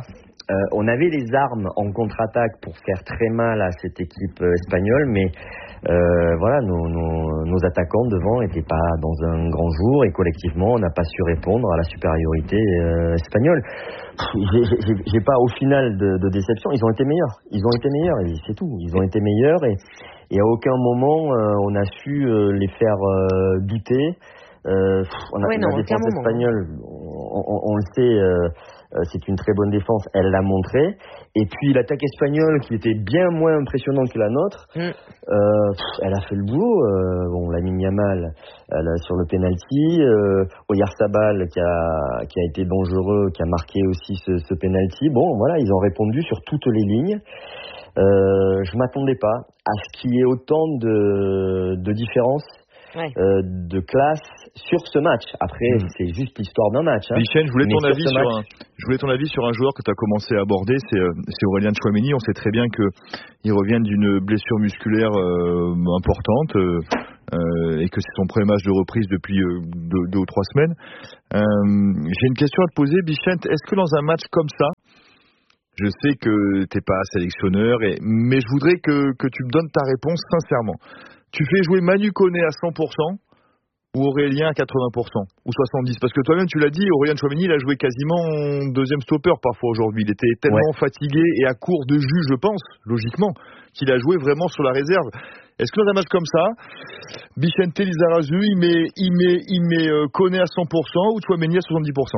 on avait les armes en contre-attaque pour faire très mal à cette équipe espagnole, mais voilà, nos attaquants devant n'étaient pas dans un grand jour et collectivement, on n'a pas su répondre à la supériorité espagnole. J'ai pas au final de déception. Ils ont été meilleurs et c'est tout. Ils ont été meilleurs et à aucun moment on a su les faire douter. La défense espagnole, on le sait, c'est une très bonne défense, elle l'a montré. Et puis l'attaque espagnole, qui était bien moins impressionnante que la nôtre, elle a fait le boulot. Lamine Yamal sur le penalty, Oyarzabal qui a été dangereux, qui a marqué aussi ce penalty. Bon, voilà, ils ont répondu sur toutes les lignes. Je m'attendais pas à ce qu'il y ait autant de différences. De classe sur ce match. Après, c'est juste l'histoire d'un match. Bichette, je voulais ton avis sur un joueur que tu as commencé à aborder, c'est Aurélien Tchouaméni. On sait très bien qu'il revient d'une blessure musculaire importante et que c'est son premier match de reprise depuis 2 ou 3 semaines. J'ai une question à te poser, Bichette. Est-ce que dans un match comme ça, je sais que tu n'es pas sélectionneur, mais je voudrais que tu me donnes ta réponse sincèrement. Tu fais jouer Manu Koné à 100% ou Aurélien à 80% ou 70%? Parce que toi-même, tu l'as dit, Aurélien Tchouaméni, il a joué quasiment deuxième stopper parfois aujourd'hui. Il était tellement fatigué et à court de jus, je pense, logiquement, qu'il a joué vraiment sur la réserve. Est-ce que dans un match comme ça, Vicente Lizarazu, il met Koné à 100% ou Tchouaméni à 70%?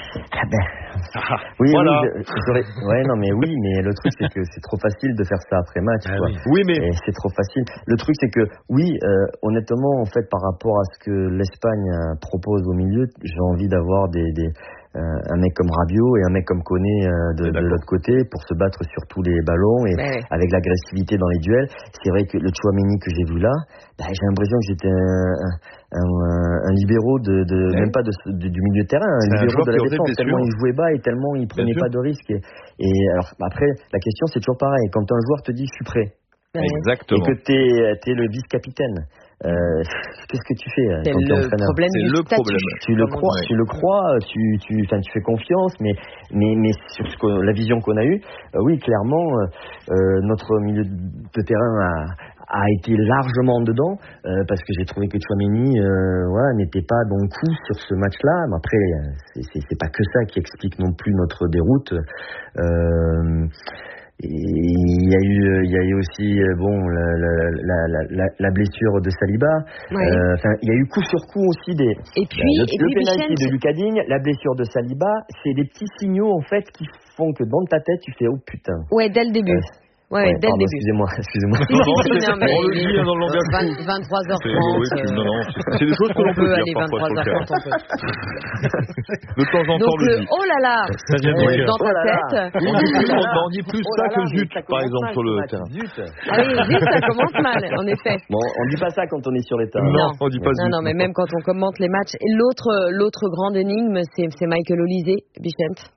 Oui, voilà. Oui, mais le truc c'est que c'est trop facile de faire ça après match. Oui, mais c'est trop facile. Le truc c'est que honnêtement, en fait, par rapport à ce que l'Espagne propose au milieu, j'ai envie d'avoir un mec comme Rabiot et un mec comme Koné de l'autre côté pour se battre sur tous les ballons et avec l'agressivité dans les duels. C'est vrai que le Tchouaméni que j'ai vu là, j'ai l'impression que j'étais un libéraux même pas du milieu de terrain, un libéraux de la défense, tellement il jouait bas et tellement il prenait pas de risques. Et alors après, la question c'est toujours pareil, quand un joueur te dit je suis prêt, exactement, et que t'es le vice-capitaine, qu'est-ce que tu fais c'est quand tu es entraîneur? C'est le problème. Tu le crois, tu fais confiance, mais sur la vision qu'on a eue, oui, clairement, notre milieu de terrain a été largement dedans, parce que j'ai trouvé que Tchouaméni n'était pas dans le coup sur ce match-là. Mais après, c'est pas que ça qui explique non plus notre déroute. Et il y a eu aussi la blessure de Saliba. Il y a eu coup sur coup aussi le penalty de Lucas Digne, la blessure de Saliba. C'est des petits signaux en fait qui font que dans ta tête tu fais oh putain. Ouais, dès le début. Dès le début. Excusez-moi. On le dit dans le langage. 23h30. C'est des choses que l'on peut aller dire parfois. 23h30. De temps en temps, donc le oh là là dans ta tête. On dit plus ça que zut, par exemple, sur le terrain. Allez, zut, ça commence mal, en effet. Bon, on dit pas ça quand on est sur les terrains. Non, on dit pas zut. Non, mais même quand on commente les matchs. Et l'autre grande énigme, c'est Michael Olise, Bichette.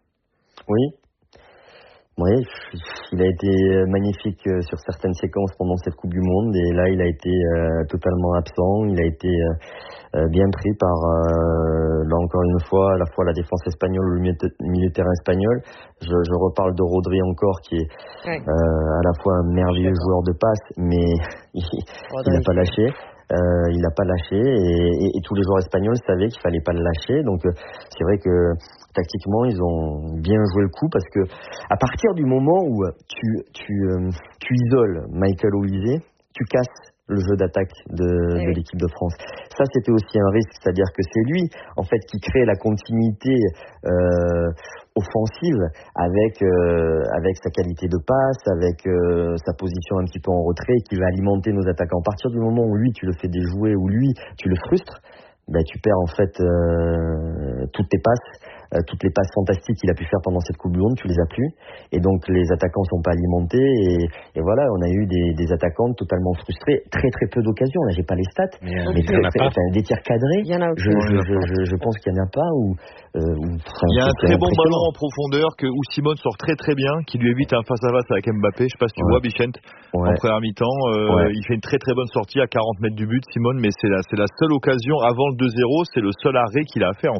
Oui, il a été magnifique sur certaines séquences pendant cette Coupe du Monde et là il a été totalement absent. Il a été bien pris par, là encore une fois, à la fois la défense espagnole ou le milieu de terrain espagnol. Je reparle de Rodri encore qui est à la fois un merveilleux joueur de passe, mais il n'a pas lâché. Il n'a pas lâché et tous les joueurs espagnols savaient qu'il fallait pas le lâcher. Donc c'est vrai que tactiquement ils ont bien joué le coup parce que à partir du moment où tu isoles Michael Olise, tu casses le jeu d'attaque de l'équipe de France. Ça c'était aussi un risque, c'est-à-dire que c'est lui en fait qui crée la continuité offensive avec sa qualité de passe, avec sa position un petit peu en retrait qui va alimenter nos attaquants. À partir du moment où lui tu le fais déjouer ou lui tu le frustres, tu perds en fait toutes tes passes, toutes les passes fantastiques qu'il a pu faire pendant cette Coupe du Monde, tu les as plus. Et donc les attaquants sont pas alimentés et voilà, on a eu des attaquants totalement frustrés, très très peu d'occasions. Là j'ai pas les stats, mais des tirs cadrés. Je pense qu'il y en a pas. Il y a un très bon ballon en profondeur où Simone sort très très bien, qui lui évite un face à face avec Mbappé. Je sais pas si tu vois Bichette en première mi-temps. Il fait une très très bonne sortie à 40 mètres du but, Simone, mais c'est la seule occasion avant le 2-0, c'est le seul arrêt qu'il a à faire en fait.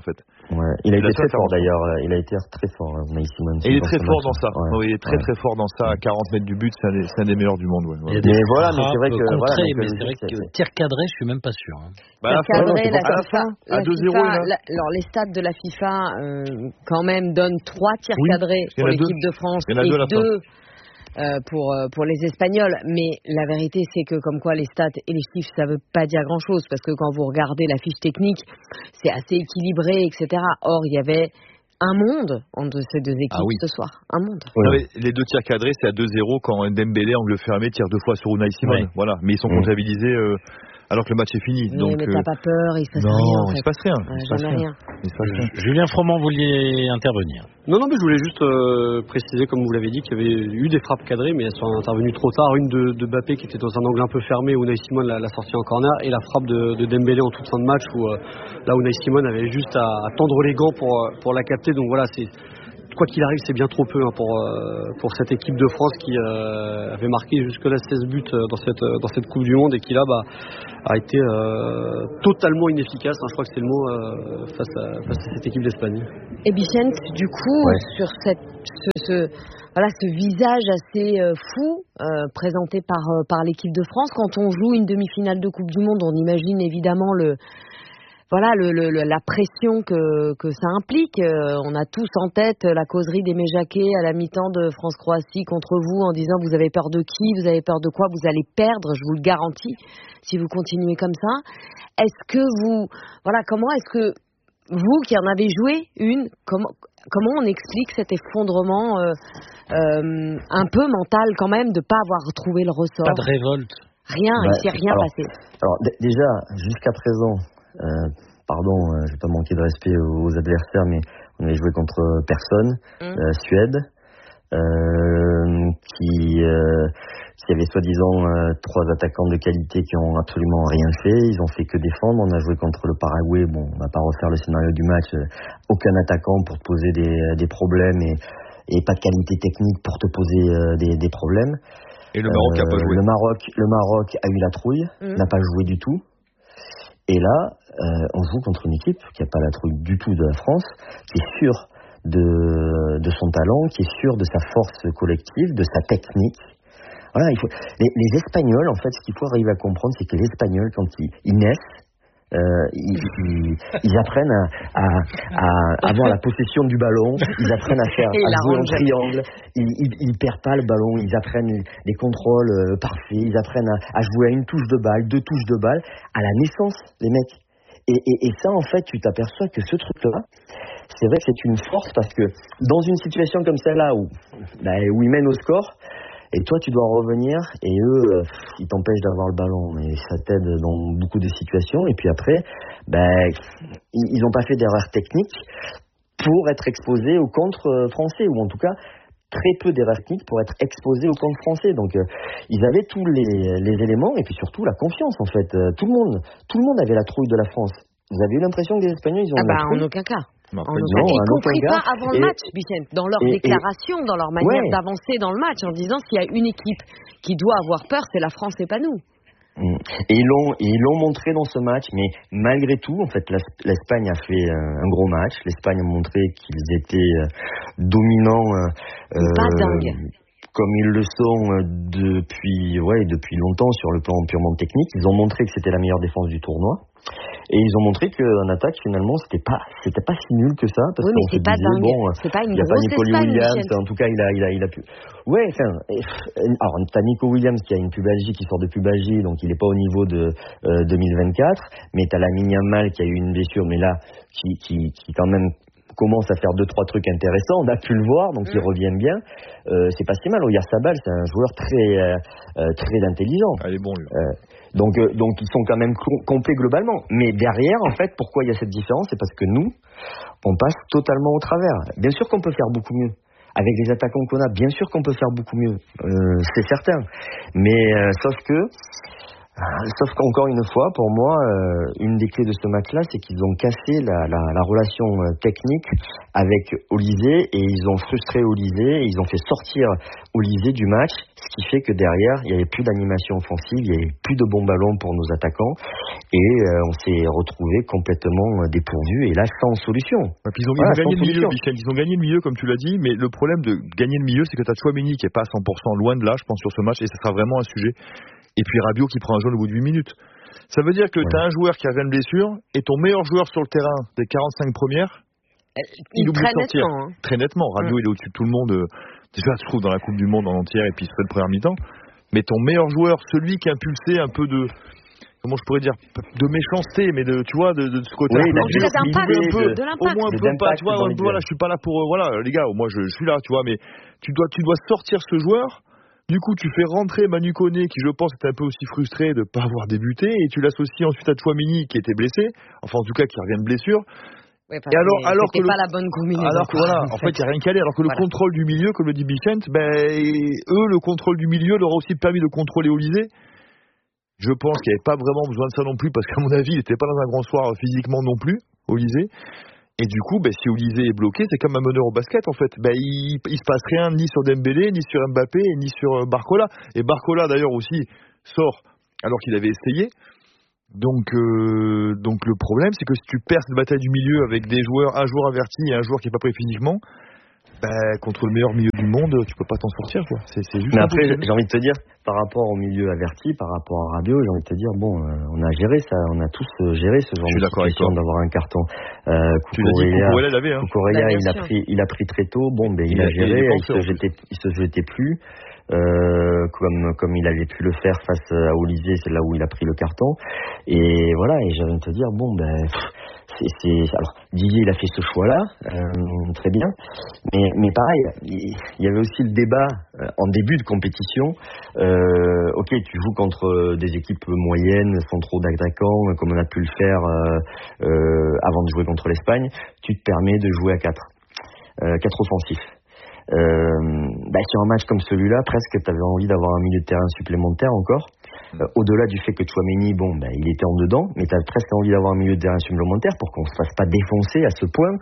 Ouais. Il a été très fort d'ailleurs, il a été très fort, Unai Simon. Et il est très fort dans ça. Ouais. Oui, il est très fort dans ça, à 40 mètres du but, c'est un des meilleurs du monde. Ouais. Il y a des frappes contrées, mais c'est vrai que tir cadré, je suis même pas sûr. Tir cadré, la FIFA, à 2-0. Alors les stats de la FIFA, quand même, donnent 3 tirs cadrés pour l'équipe de France et 2 pour les Espagnols, mais la vérité c'est que comme quoi les stats et les chiffres ça veut pas dire grand chose, parce que quand vous regardez la fiche technique c'est assez équilibré, etc. Or il y avait un monde entre ces deux équipes ce soir, un monde. Ouais. Les 2 tirs cadrés c'est à 2-0 quand Dembélé, angle fermé, tire 2 fois sur Unai Simon. Voilà, mais ils sont comptabilisés alors que le match est fini. Mais t'as pas peur, il se passe rien. Non, il se passe rien. Jamais rien. Julien Froment, vous vouliez intervenir? Non, mais je voulais juste préciser, comme vous l'avez dit, qu'il y avait eu des frappes cadrées, mais elles sont intervenues trop tard. Une de Mbappé qui était dans un angle un peu fermé, où Unai Simon l'a sorti en corner, et la frappe de Dembélé en toute fin de match, où là Unai Simon avait juste à tendre les gants pour la capter. Donc voilà, quoi qu'il arrive, c'est bien trop peu pour cette équipe de France qui avait marqué jusque-là 16 buts dans cette Coupe du Monde et qui là a été totalement inefficace, je crois que c'est le mot, face à cette équipe d'Espagne. Et Vicente, du coup, sur ce visage assez fou présenté par l'équipe de France, quand on joue une demi-finale de Coupe du Monde, on imagine évidemment la pression que ça implique. On a tous en tête la causerie d'Aimé Jacquet à la mi-temps de France-Croatie contre vous en disant vous avez peur de qui, vous avez peur de quoi, vous allez perdre, je vous le garantis, si vous continuez comme ça. Est-ce que comment est-ce que vous qui en avez joué comment on explique cet effondrement un peu mental quand même de pas avoir retrouvé le ressort? Pas de révolte. Rien, il s'est rien passé. Alors déjà, jusqu'à présent, je vais pas manquer de respect aux adversaires, mais on avait joué contre personne, Suède, qui avait soi-disant 3 attaquants de qualité qui ont absolument rien fait, ils ont fait que défendre. On a joué contre le Paraguay, on va pas refaire le scénario du match, aucun attaquant pour te poser des problèmes et pas de qualité technique pour te poser des problèmes. Et le Maroc a pas joué. Le Maroc a eu la trouille, n'a pas joué du tout. Et là, on joue contre une équipe qui n'a pas la trouille du tout de la France, qui est sûre de son talent, qui est sûre de sa force collective, de sa technique. Voilà, les Espagnols, en fait, ce qu'il faut arriver à comprendre, c'est que les Espagnols, quand ils naissent, ils apprennent à avoir la possession du ballon, ils apprennent à jouer en triangle, ils perdent pas le ballon, ils apprennent les contrôles parfaits, ils apprennent à jouer à 1 touche de balle, 2 touches de balle, à la naissance, les mecs. Et ça, en fait, tu t'aperçois que ce truc-là, c'est vrai que c'est une force parce que dans une situation comme celle-là où ils mènent au score, et toi, tu dois revenir, et eux, ils t'empêchent d'avoir le ballon, et ça t'aide dans beaucoup de situations. Et puis après, ils n'ont pas fait d'erreur technique pour être exposés au contre français, ou en tout cas, très peu d'erreurs techniques pour être exposés au contre français. Donc, ils avaient tous les éléments, et puis surtout la confiance, en fait. Tout le monde avait la trouille de la France. Vous avez eu l'impression que les Espagnols, ils ont la trouille? En aucun cas. Y compris pas avant le match, Vicente, dans leur déclaration, dans leur manière d'avancer dans le match, en disant s'il y a une équipe qui doit avoir peur, c'est la France et pas nous. Et ils l'ont montré dans ce match, mais malgré tout, en fait, l'Espagne a fait un gros match. L'Espagne a montré qu'ils étaient dominants, comme ils le sont depuis longtemps sur le plan purement technique. Ils ont montré que c'était la meilleure défense du tournoi. Et ils ont montré qu'en attaque, finalement, c'était pas si nul que ça. Parce mais c'est pas dingue. C'est pas une grosse Espagne, Williams, en tout cas, il a pu. Ouais, alors, t'as Nico Williams qui a une pubalgie, qui sort de pubalgie, donc il est pas au niveau de 2024. Mais t'as Lamine Yamal qui a eu une blessure, mais là, qui quand même commence à faire 2-3 trucs intéressants. On a pu le voir, donc ils reviennent bien. C'est pas si mal. Oyarzabal, c'est un joueur très intelligent. Il est bon, lui. Donc ils sont quand même complets globalement. Mais derrière, en fait, pourquoi il y a cette différence? C'est parce que nous, on passe totalement au travers. Bien sûr qu'on peut faire beaucoup mieux. Avec les attaquants qu'on a, bien sûr qu'on peut faire beaucoup mieux. C'est certain. Mais sauf que Sauf qu'encore une fois, pour moi, une des clés de ce match-là, c'est qu'ils ont cassé la relation technique avec Olysée et ils ont frustré Olysée, ils ont fait sortir Olysée du match, ce qui fait que derrière, il n'y avait plus d'animation offensive, il n'y avait plus de bons ballons pour nos attaquants et on s'est retrouvé complètement dépourvu et là, sans solution. Et puis ils ont gagné le milieu, Michel, ils ont gagné le milieu comme tu l'as dit, mais le problème de gagner le milieu, c'est que tu as Tchouaméni qui n'est pas à 100%, loin de là, je pense, sur ce match et ça sera vraiment un sujet. Et puis Rabiot qui prend un jaune au bout de 8 minutes. Ça veut dire que tu as un joueur qui revient de blessure et ton meilleur joueur sur le terrain des 45 premières, il oublie de sortir. Très nettement. Rabiot, il est au-dessus de tout le monde. Déjà, se trouve dans la Coupe du Monde en entière et puis il se fait le première mi-temps. Mais ton meilleur joueur, celui qui impulsait un peu de... Comment je pourrais dire, de méchanceté, mais de, tu vois, de ce côté-là. Oui, au moins un peu pas, tu vois, voilà, je suis pas là pour, voilà, les gars, moi je suis là, tu vois, mais tu dois sortir ce joueur. Du coup, tu fais rentrer Manu Koné, qui je pense était un peu aussi frustré de ne pas avoir débuté, et tu l'associes ensuite à Tchouaméni, qui était blessé, enfin en tout cas qui revient de blessure. Oui, et alors que pas la bonne combinaison. Alors que voilà, en fait, il n'y a rien qu'à aller. Alors que le contrôle du milieu, comme le dit Bichent, le contrôle du milieu leur a aussi permis de contrôler Olysée. Je pense qu'il n'y avait pas vraiment besoin de ça non plus, parce qu'à mon avis, il n'était pas dans un grand soir physiquement non plus, Olysée. Et du coup, si Olysée est bloqué, c'est comme un meneur au basket en fait. Il se passe rien ni sur Dembélé, ni sur Mbappé, ni sur Barcola. Et Barcola d'ailleurs aussi sort alors qu'il avait essayé. Donc le problème, c'est que si tu perds cette bataille du milieu avec des joueurs, un joueur averti et un joueur qui est pas prêt physiquement, contre le meilleur milieu du monde, tu peux pas t'en sortir, quoi. C'est juste. Mais après, j'ai envie de te dire, par rapport au milieu averti, par rapport à Rabiot, j'ai envie de te dire, on a géré ça, on a tous géré ce genre de situation d'avoir un carton. Cucurella, il a pris très tôt. Il a géré, il se jetait plus. Comme il avait pu le faire face à Olysée, c'est là où il a pris le carton. Et voilà, et j'ai envie de te dire, alors Didier il a fait ce choix-là, très bien, mais pareil, il y avait aussi le débat en début de compétition. Ok, tu joues contre des équipes moyennes, sans trop d'attaquants, comme on a pu le faire avant de jouer contre l'Espagne. Tu te permets de jouer à 4 offensifs. Sur un match comme celui-là, presque tu avais envie d'avoir un milieu de terrain supplémentaire encore. Au-delà du fait que Tchouaméni, il était en dedans, mais tu as presque envie d'avoir un milieu de terrain supplémentaire pour qu'on se fasse pas défoncer à ce point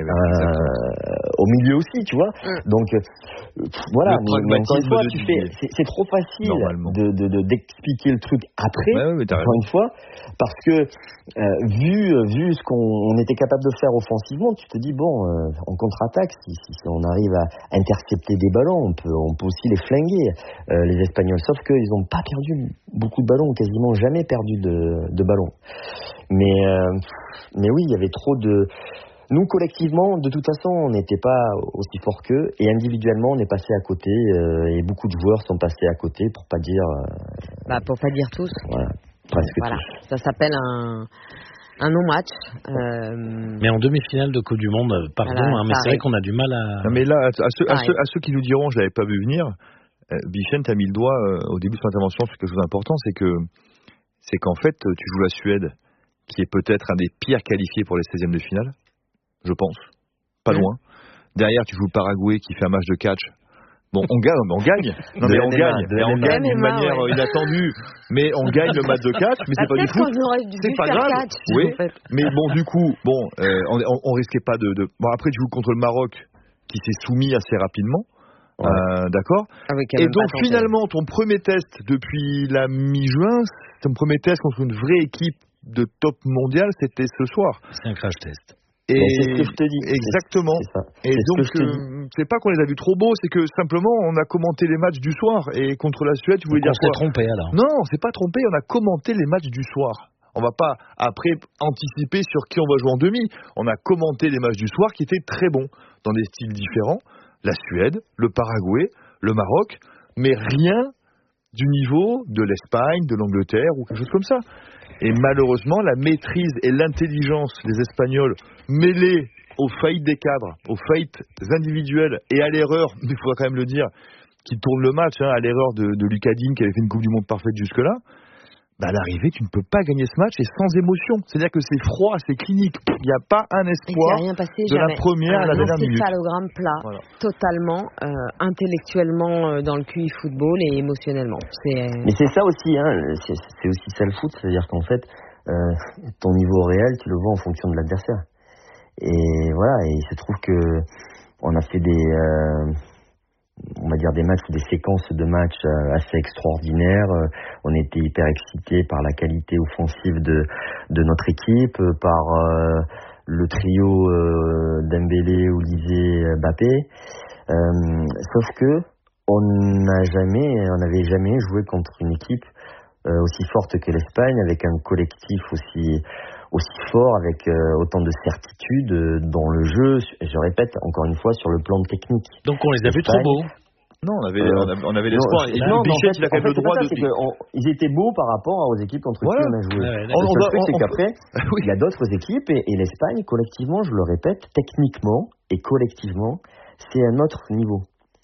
au milieu aussi, tu vois. Donc voilà, mais encore une fois, c'est trop facile d'expliquer le truc après, encore une fois, parce que vu ce qu'on était capable de faire offensivement, tu te dis en contre-attaque, si on arrive à intercepter des ballons, on peut aussi les flinguer, les Espagnols, sauf qu'ils n'ont pas perdu beaucoup de ballons, quasiment jamais perdu de ballons. Mais oui, il y avait trop de... Nous, collectivement, de toute façon, on n'était pas aussi fort qu'eux, et individuellement, on est passé à côté, et beaucoup de joueurs sont passés à côté, pour pas dire... pour pas dire tous. Voilà, presque voilà. tous. Ça s'appelle un non-match. Mais en demi-finale de Coupe du Monde, pardon, mais c'est vrai qu'on a du mal à... Non, mais là, à ceux qui nous diront, je l'avais pas vu venir, Bichent a mis le doigt au début de son intervention sur quelque chose d'important, c'est qu'en fait, tu joues la Suède, qui est peut-être un des pires qualifiés pour les 16e de finale, je pense, pas loin. Derrière, tu joues le Paraguay, qui fait un match de catch. On gagne. On gagne d'une manière inattendue, mais on gagne le match de catch, mais c'est pas du foot. C'est pas grave. Catch, oui. En fait. Mais du coup, on risquait pas de. Après, tu joues contre le Maroc, qui s'est soumis assez rapidement. D'accord. Et donc finalement ton premier test depuis la mi-juin, ton premier test contre une vraie équipe de top mondial, c'était ce soir. C'est un crash test. Et c'est ce que je te dis. Exactement. Et donc c'est pas qu'on les a vus trop beaux, c'est que simplement on a commenté les matchs du soir et contre la Suède, tu voulais dire quoi ? On s'est trompé alors. Non, on s'est pas trompé, on a commenté les matchs du soir. On va pas après anticiper sur qui on va jouer en demi. On a commenté les matchs du soir qui étaient très bons dans des styles différents. La Suède, le Paraguay, le Maroc, mais rien du niveau de l'Espagne, de l'Angleterre ou quelque chose comme ça. Et malheureusement, la maîtrise et l'intelligence des Espagnols mêlées aux faillites des cadres, aux faillites individuelles et à l'erreur, mais il faudra quand même le dire, qui tourne le match, à l'erreur de Lucas Digne qui avait fait une Coupe du Monde parfaite jusque-là, à l'arrivée, tu ne peux pas gagner ce match et sans émotion. C'est-à-dire que c'est froid, c'est clinique. Il n'y a pas un espoir rien passé, de la première à la dernière minute. Un encéphalogramme plat, totalement, intellectuellement dans le QI football et émotionnellement. Mais c'est ça aussi, c'est aussi ça le foot. C'est-à-dire qu'en fait, ton niveau réel, tu le vois en fonction de l'adversaire. Et voilà, et il se trouve que on a fait on va dire des matchs ou des séquences de matchs assez extraordinaires. On était hyper excités par la qualité offensive de notre équipe, par le trio Dembélé, Olise, Mbappé. Sauf que on n'avait jamais joué contre une équipe aussi forte que l'Espagne, avec un collectif aussi fort, avec autant de certitude dans le jeu, je répète encore une fois, sur le plan technique. Donc on les a vus trop beaux. Non, on avait l'espoir. Et Bichette, il a quand même le droit de... Ils étaient beaux par rapport aux équipes contre qui on a joué. Le truc, c'est qu'après, il y a d'autres équipes, et l'Espagne, collectivement, je le répète, techniquement et collectivement, c'est un autre niveau.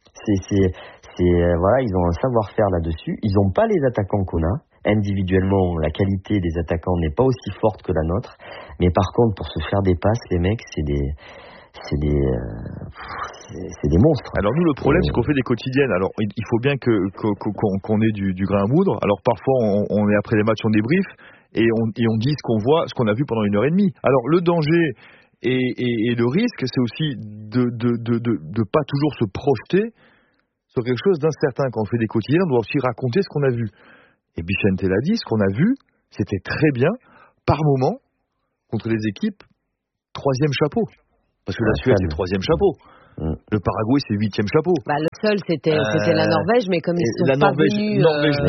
Voilà, ils ont un savoir-faire là-dessus. Ils n'ont pas les attaquants qu'on a. Individuellement, la qualité des attaquants n'est pas aussi forte que la nôtre, mais par contre, pour se faire des passes, les mecs, c'est des monstres. Alors nous, le problème, c'est qu'on fait des quotidiennes. Alors il faut bien qu'on ait du grain à moudre. Alors parfois, on est après les matchs, on débrief et on dit ce qu'on voit, ce qu'on a vu pendant 1h30. Alors le danger et le risque, c'est aussi de pas toujours se projeter sur quelque chose d'incertain. Quand on fait des quotidiennes, on doit aussi raconter ce qu'on a vu. Et Bichente l'a dit, ce qu'on a vu, c'était très bien, par moment, contre les équipes, 3e chapeau. Parce que la Suède, c'est 3e chapeau. Le Paraguay, c'est 8e chapeau. Le seul, c'était la Norvège, mais comme ils sont pas venus...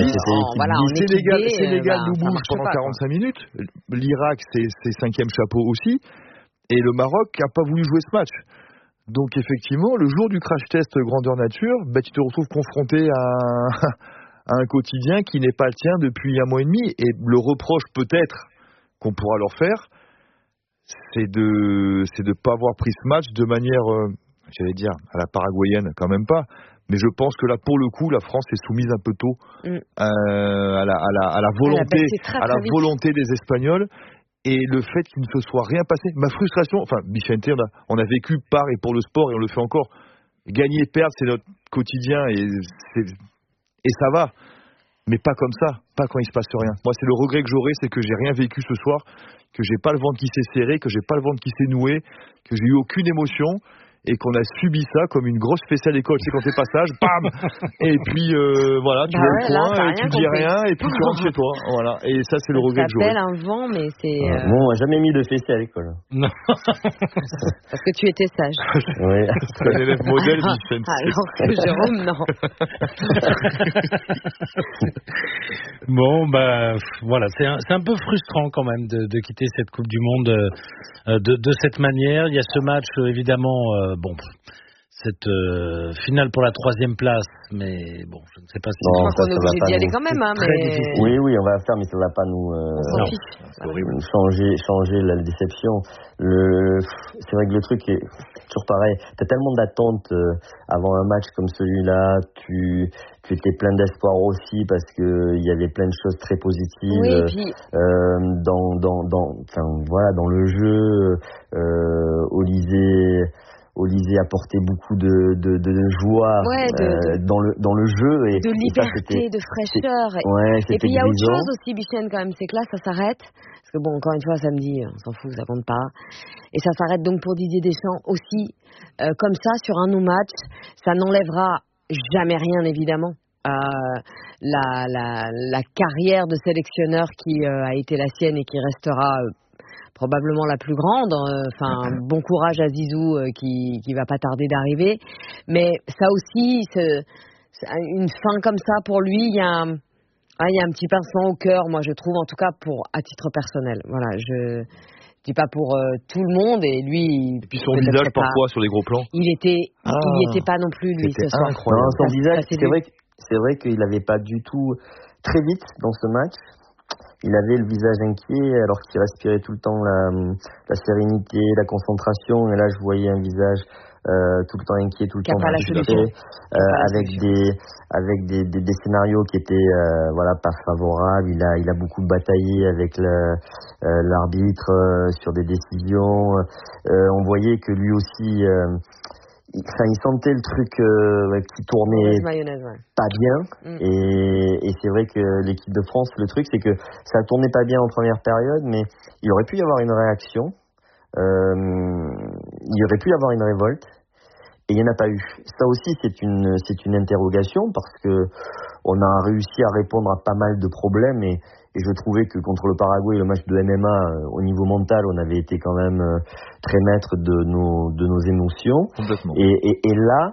Sénégal nous bouge pendant 45 minutes. L'Irak, c'est 5e chapeau aussi. Et le Maroc n'a pas voulu jouer ce match. Donc effectivement, le jour du crash test grandeur nature, tu te retrouves confronté à un quotidien qui n'est pas le tien depuis 1 mois et demi. Et le reproche peut-être qu'on pourra leur faire, c'est de pas avoir pris ce match de manière, j'allais dire, à la paraguayenne, quand même pas. Mais je pense que là, pour le coup, la France est soumise un peu tôt à la volonté des Espagnols. Et le fait qu'il ne se soit rien passé, ma frustration, Bichente, on a vécu par et pour le sport, et on le fait encore. Gagner, perdre, c'est notre quotidien, et ça va. Mais pas comme ça, pas quand il se passe rien. Moi, c'est le regret que j'aurai, c'est que j'ai rien vécu ce soir, que j'ai pas le ventre qui s'est serré, que j'ai pas le ventre qui s'est noué, que j'ai eu aucune émotion, et qu'on a subi ça comme une grosse fessée à l'école. C'est quand t'es passage, bam. Et puis voilà, tu vois le point, tu dis rien, et puis tu rentres chez toi. Voilà. Et ça, c'est le regret que j'aurai. Ça s'appelle un vent, mais c'est. Bon, on n'a jamais mis de fessée à l'école. Non. Parce que tu étais sage. Oui. C'est un élève modèle, Bichente. Alors que Jérôme, non. Bon, voilà, c'est un peu frustrant quand même de quitter cette Coupe du Monde de cette manière. Il y a ce match, évidemment. Cette finale pour la 3e place, mais bon, je ne sais pas si... Je crois qu'on est obligé d'y aller quand même, mais... Oui, on va faire, mais ça ne va pas nous changer la déception. C'est vrai que le truc est toujours pareil. Tu as tellement d'attentes avant un match comme celui-là, tu étais plein d'espoir aussi parce qu'il y avait plein de choses très positives dans le jeu. Olise apportait beaucoup de joie dans le jeu et de liberté, de fraîcheur. Et puis il y a autre chose aussi, Bichente, quand même, c'est que là ça s'arrête parce que bon, encore une fois, samedi, on s'en fout, ça compte pas. Et ça s'arrête donc pour Didier Deschamps aussi comme ça sur un no-match. Ça n'enlèvera jamais rien évidemment. La carrière de sélectionneur qui a été la sienne et qui restera probablement la plus grande. Bon courage à Zizou qui va pas tarder d'arriver. Mais ça aussi, une fin comme ça pour lui, il y a un petit pincement au cœur, moi je trouve, en tout cas à titre personnel. Voilà, je dis pas pour tout le monde, et lui. Et puis son visage parfois sur les gros plans. Il y était pas non plus lui ce soir. Non, son visage, c'est vrai qu'il n'avait pas du tout très vite dans ce match. Il avait le visage inquiet alors qu'il respirait tout le temps la sérénité, la concentration. Et là, je voyais un visage tout le temps inquiet, tout le temps frustré, avec des scénarios qui étaient pas favorables. Il a beaucoup bataillé avec l'arbitre sur des décisions. On voyait que lui aussi il sentait le truc qui tournait pas bien. Et c'est vrai que l'équipe de France, le truc c'est que ça tournait pas bien en première période, mais il aurait pu y avoir une réaction, il aurait pu y avoir une révolte, et il n'y en a pas eu. Ça aussi c'est une interrogation, parce que on a réussi à répondre à pas mal de problèmes, et je trouvais que contre le Paraguay, le match de MMA, au niveau mental, on avait été quand même très maître de nos émotions. Complètement. Et là,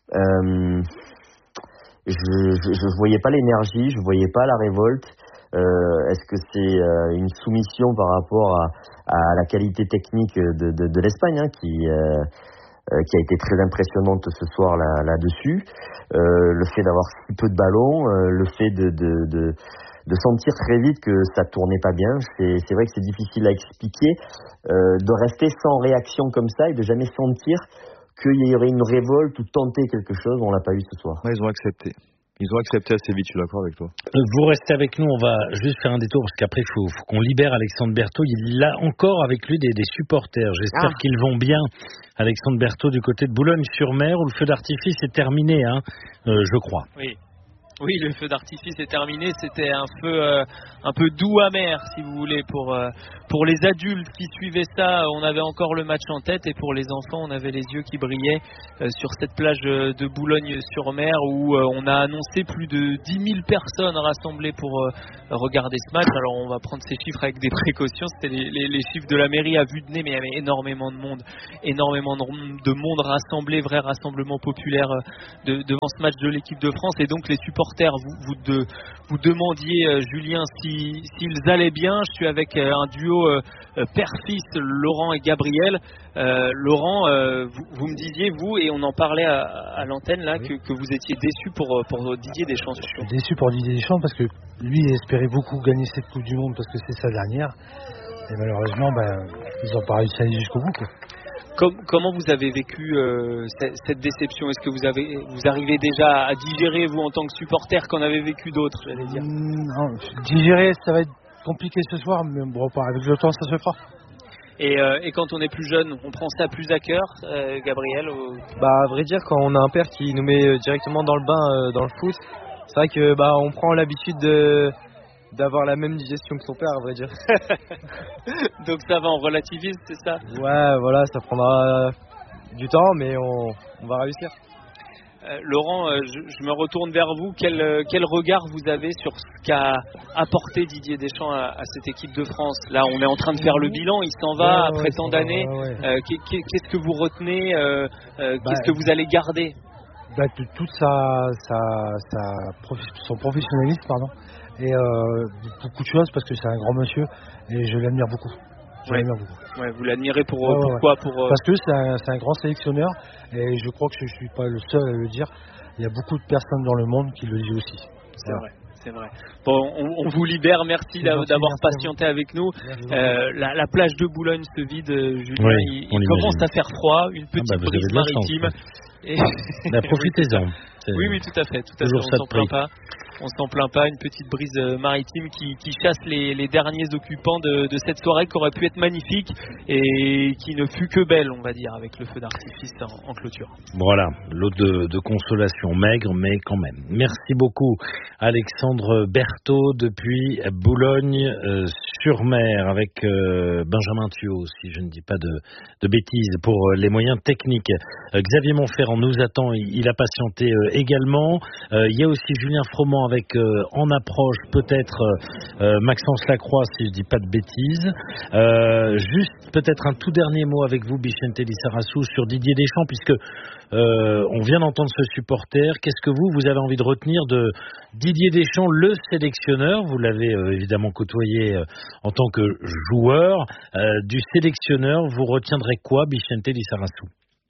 je voyais pas l'énergie, je voyais pas la révolte. Est-ce que c'est une soumission par rapport à la qualité technique de l'Espagne, qui a été très impressionnante ce soir là-dessus, le fait d'avoir si peu de ballons, le fait de sentir très vite que ça tournait pas bien. C'est vrai que c'est difficile à expliquer, de rester sans réaction comme ça et de jamais sentir qu'il y aurait une révolte ou tenter quelque chose. On l'a pas eu ce soir. Ouais, ils ont accepté assez vite, je suis d'accord avec toi. Vous restez avec nous, on va juste faire un détour parce qu'après il faut qu'on libère Alexandre Berthaud. Il a encore avec lui des supporters. J'espère qu'ils vont bien, Alexandre Berthaud, du côté de Boulogne-sur-Mer, où le feu d'artifice est terminé, je crois. Oui, le feu d'artifice est terminé. C'était un feu un peu doux amer, si vous voulez, pour les adultes qui suivaient ça. On avait encore le match en tête, et pour les enfants, on avait les yeux qui brillaient sur cette plage de Boulogne-sur-Mer, où on a annoncé plus de 10 000 personnes rassemblées pour regarder ce match. Alors on va prendre ces chiffres avec des précautions. C'était les chiffres de la mairie à vue de nez, mais il y avait énormément de monde rassemblé, vrai rassemblement populaire devant ce match de l'équipe de France. Et donc les supporters, vous demandiez, Julien, s'ils allaient bien. Je suis avec un duo père-fils, Laurent et Gabriel. Laurent, vous me disiez, vous, et on en parlait à l'antenne là, que vous étiez déçu pour Didier Deschamps. Je suis déçu pour Didier Deschamps parce que lui espérait beaucoup gagner cette Coupe du Monde parce que c'est sa dernière, et malheureusement ils n'ont pas réussi à aller jusqu'au bout, quoi. Comment vous avez vécu cette déception? Est-ce que vous arrivez déjà à digérer, vous, en tant que supporter, qu'en avez vécu d'autres, j'allais dire? Non, digérer, ça va être compliqué ce soir, mais bon, avec le temps, ça se fera. Et quand on est plus jeune, on prend ça plus à cœur, Gabriel? À vrai dire, quand on a un père qui nous met directement dans le bain dans le foot, c'est vrai que on prend l'habitude d'avoir la même digestion que son père, à vrai dire. Donc ça va, on relativise, c'est ça? Ouais, voilà, ça prendra du temps, mais on va réussir. Laurent, je me retourne vers vous. Quel regard vous avez sur ce qu'a apporté Didier Deschamps à cette équipe de France? Là, on est en train de faire le bilan, il s'en va après tant d'années. Qu'est-ce que vous retenez? Qu'est-ce que vous allez garder? Toute son professionnalisme, et beaucoup de choses, parce que c'est un grand monsieur et je l'admire beaucoup. Vous l'admirez pourquoi? Parce que c'est un grand sélectionneur, et je crois que je ne suis pas le seul à le dire. Il y a beaucoup de personnes dans le monde qui le disent aussi. C'est vrai. Bon, on vous libère. Merci d'avoir patienté avec nous. La plage de Boulogne se vide, Julien. Il commence à faire froid. Une petite brise maritime. Profitez-en. Oui, tout à fait. On s'en plaint pas. Une petite brise maritime qui chasse les derniers occupants de cette soirée qui aurait pu être magnifique et qui ne fut que belle, on va dire, avec le feu d'artifice en clôture. Voilà, l'eau de consolation, maigre, mais quand même. Merci beaucoup, Alexandre Berthaud, depuis Boulogne-sur-Mer, avec Benjamin Thiaud, si je ne dis pas de bêtises, pour les moyens techniques. Xavier Montferrand nous attend, il a patienté également. Il y a aussi Julien Froment avec en approche peut-être Maxence Lacroix, si je dis pas de bêtises. Juste peut-être un tout dernier mot avec vous, Bichente Lizarazu, sur Didier Deschamps, puisque on vient d'entendre ce supporter. Qu'est-ce que vous avez envie de retenir de Didier Deschamps, le sélectionneur? Vous l'avez évidemment côtoyé en tant que joueur. Du sélectionneur, vous retiendrez quoi, Bichente Lizarazu?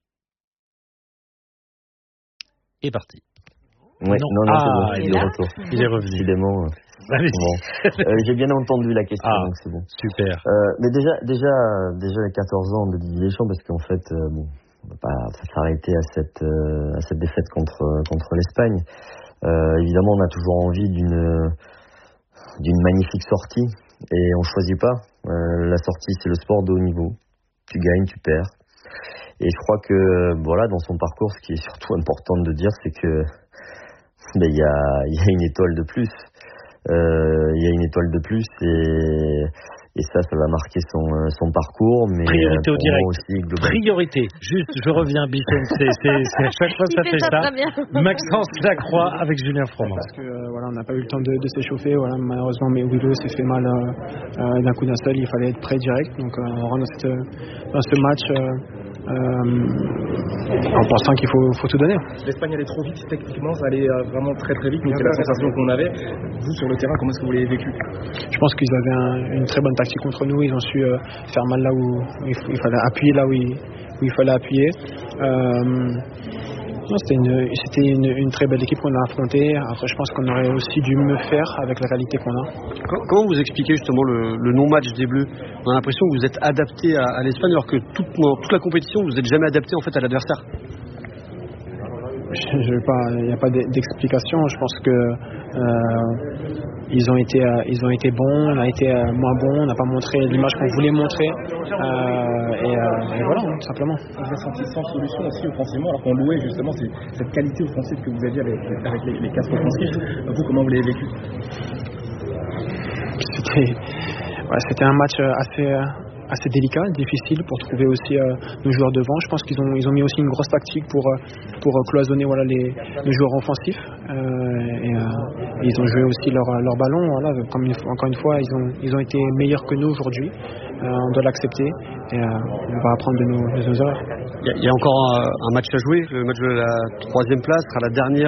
Et parti. Ouais, non, c'est bon, il est de retour. Il est revenu. Décidément. Bon. J'ai bien entendu la question, donc c'est bon. Super. Mais déjà les 14 ans de Didier Deschamps, parce qu'en fait, va pas s'arrêter à cette défaite contre l'Espagne. Évidemment, on a toujours envie d'une magnifique sortie et on choisit pas. La sortie, c'est le sport de haut niveau. Tu gagnes, tu perds. Et je crois que voilà, dans son parcours, ce qui est surtout important de dire, c'est que il y a une étoile de plus. Il y a une étoile de plus et ça va marquer son parcours. Mais priorité au direct. Aussi, priorité. Juste, je reviens, Bichon. C'est à chaque fois ça fait ça. Maxence Lacroix avec Julien Froment. Parce que voilà, on n'a pas eu le temps de s'échauffer. Voilà, malheureusement, mais Willow s'est fait mal d'un coup d'un seul. Il fallait être prêt direct. Donc, on rentre dans ce match. En pensant qu'il faut tout donner. L'Espagne allait trop vite techniquement, ça allait vraiment très très vite, mais c'est la sensation qu'on avait. Vous sur le terrain, comment est-ce que vous l'avez vécu? Je pense qu'ils avaient une très bonne tactique contre nous, ils ont su faire mal là où il fallait appuyer, là où il fallait appuyer. C'était une très belle équipe qu'on a affrontée. Après, je pense qu'on aurait aussi dû mieux faire avec la qualité qu'on a. Comment vous expliquez justement le non-match des Bleus? On a l'impression que vous êtes adapté à l'Espagne alors que toute la compétition, vous n'êtes jamais adapté en fait à l'adversaire. Il n'y a pas d'explication. Je pense que ils ont été bons, on a été moins bons, on n'a pas montré l'image qu'on voulait montrer. Et voilà, tout simplement. Vous avez senti sans solution aussi offensivement, alors qu'on louait justement cette qualité offensive que vous aviez avec les casques offensifs. Vous, comment vous l'avez vécu? C'était un match assez délicat, difficile pour trouver aussi nos joueurs devant. Je pense qu'ils ont mis aussi une grosse tactique pour cloisonner les joueurs offensifs. Et ils ont joué aussi leur ballon. Voilà. Encore une fois, ils ont été meilleurs que nous aujourd'hui. On doit l'accepter et on va apprendre de nos erreurs. Il y a encore un match à jouer, le match de la 3e place, sera la dernière.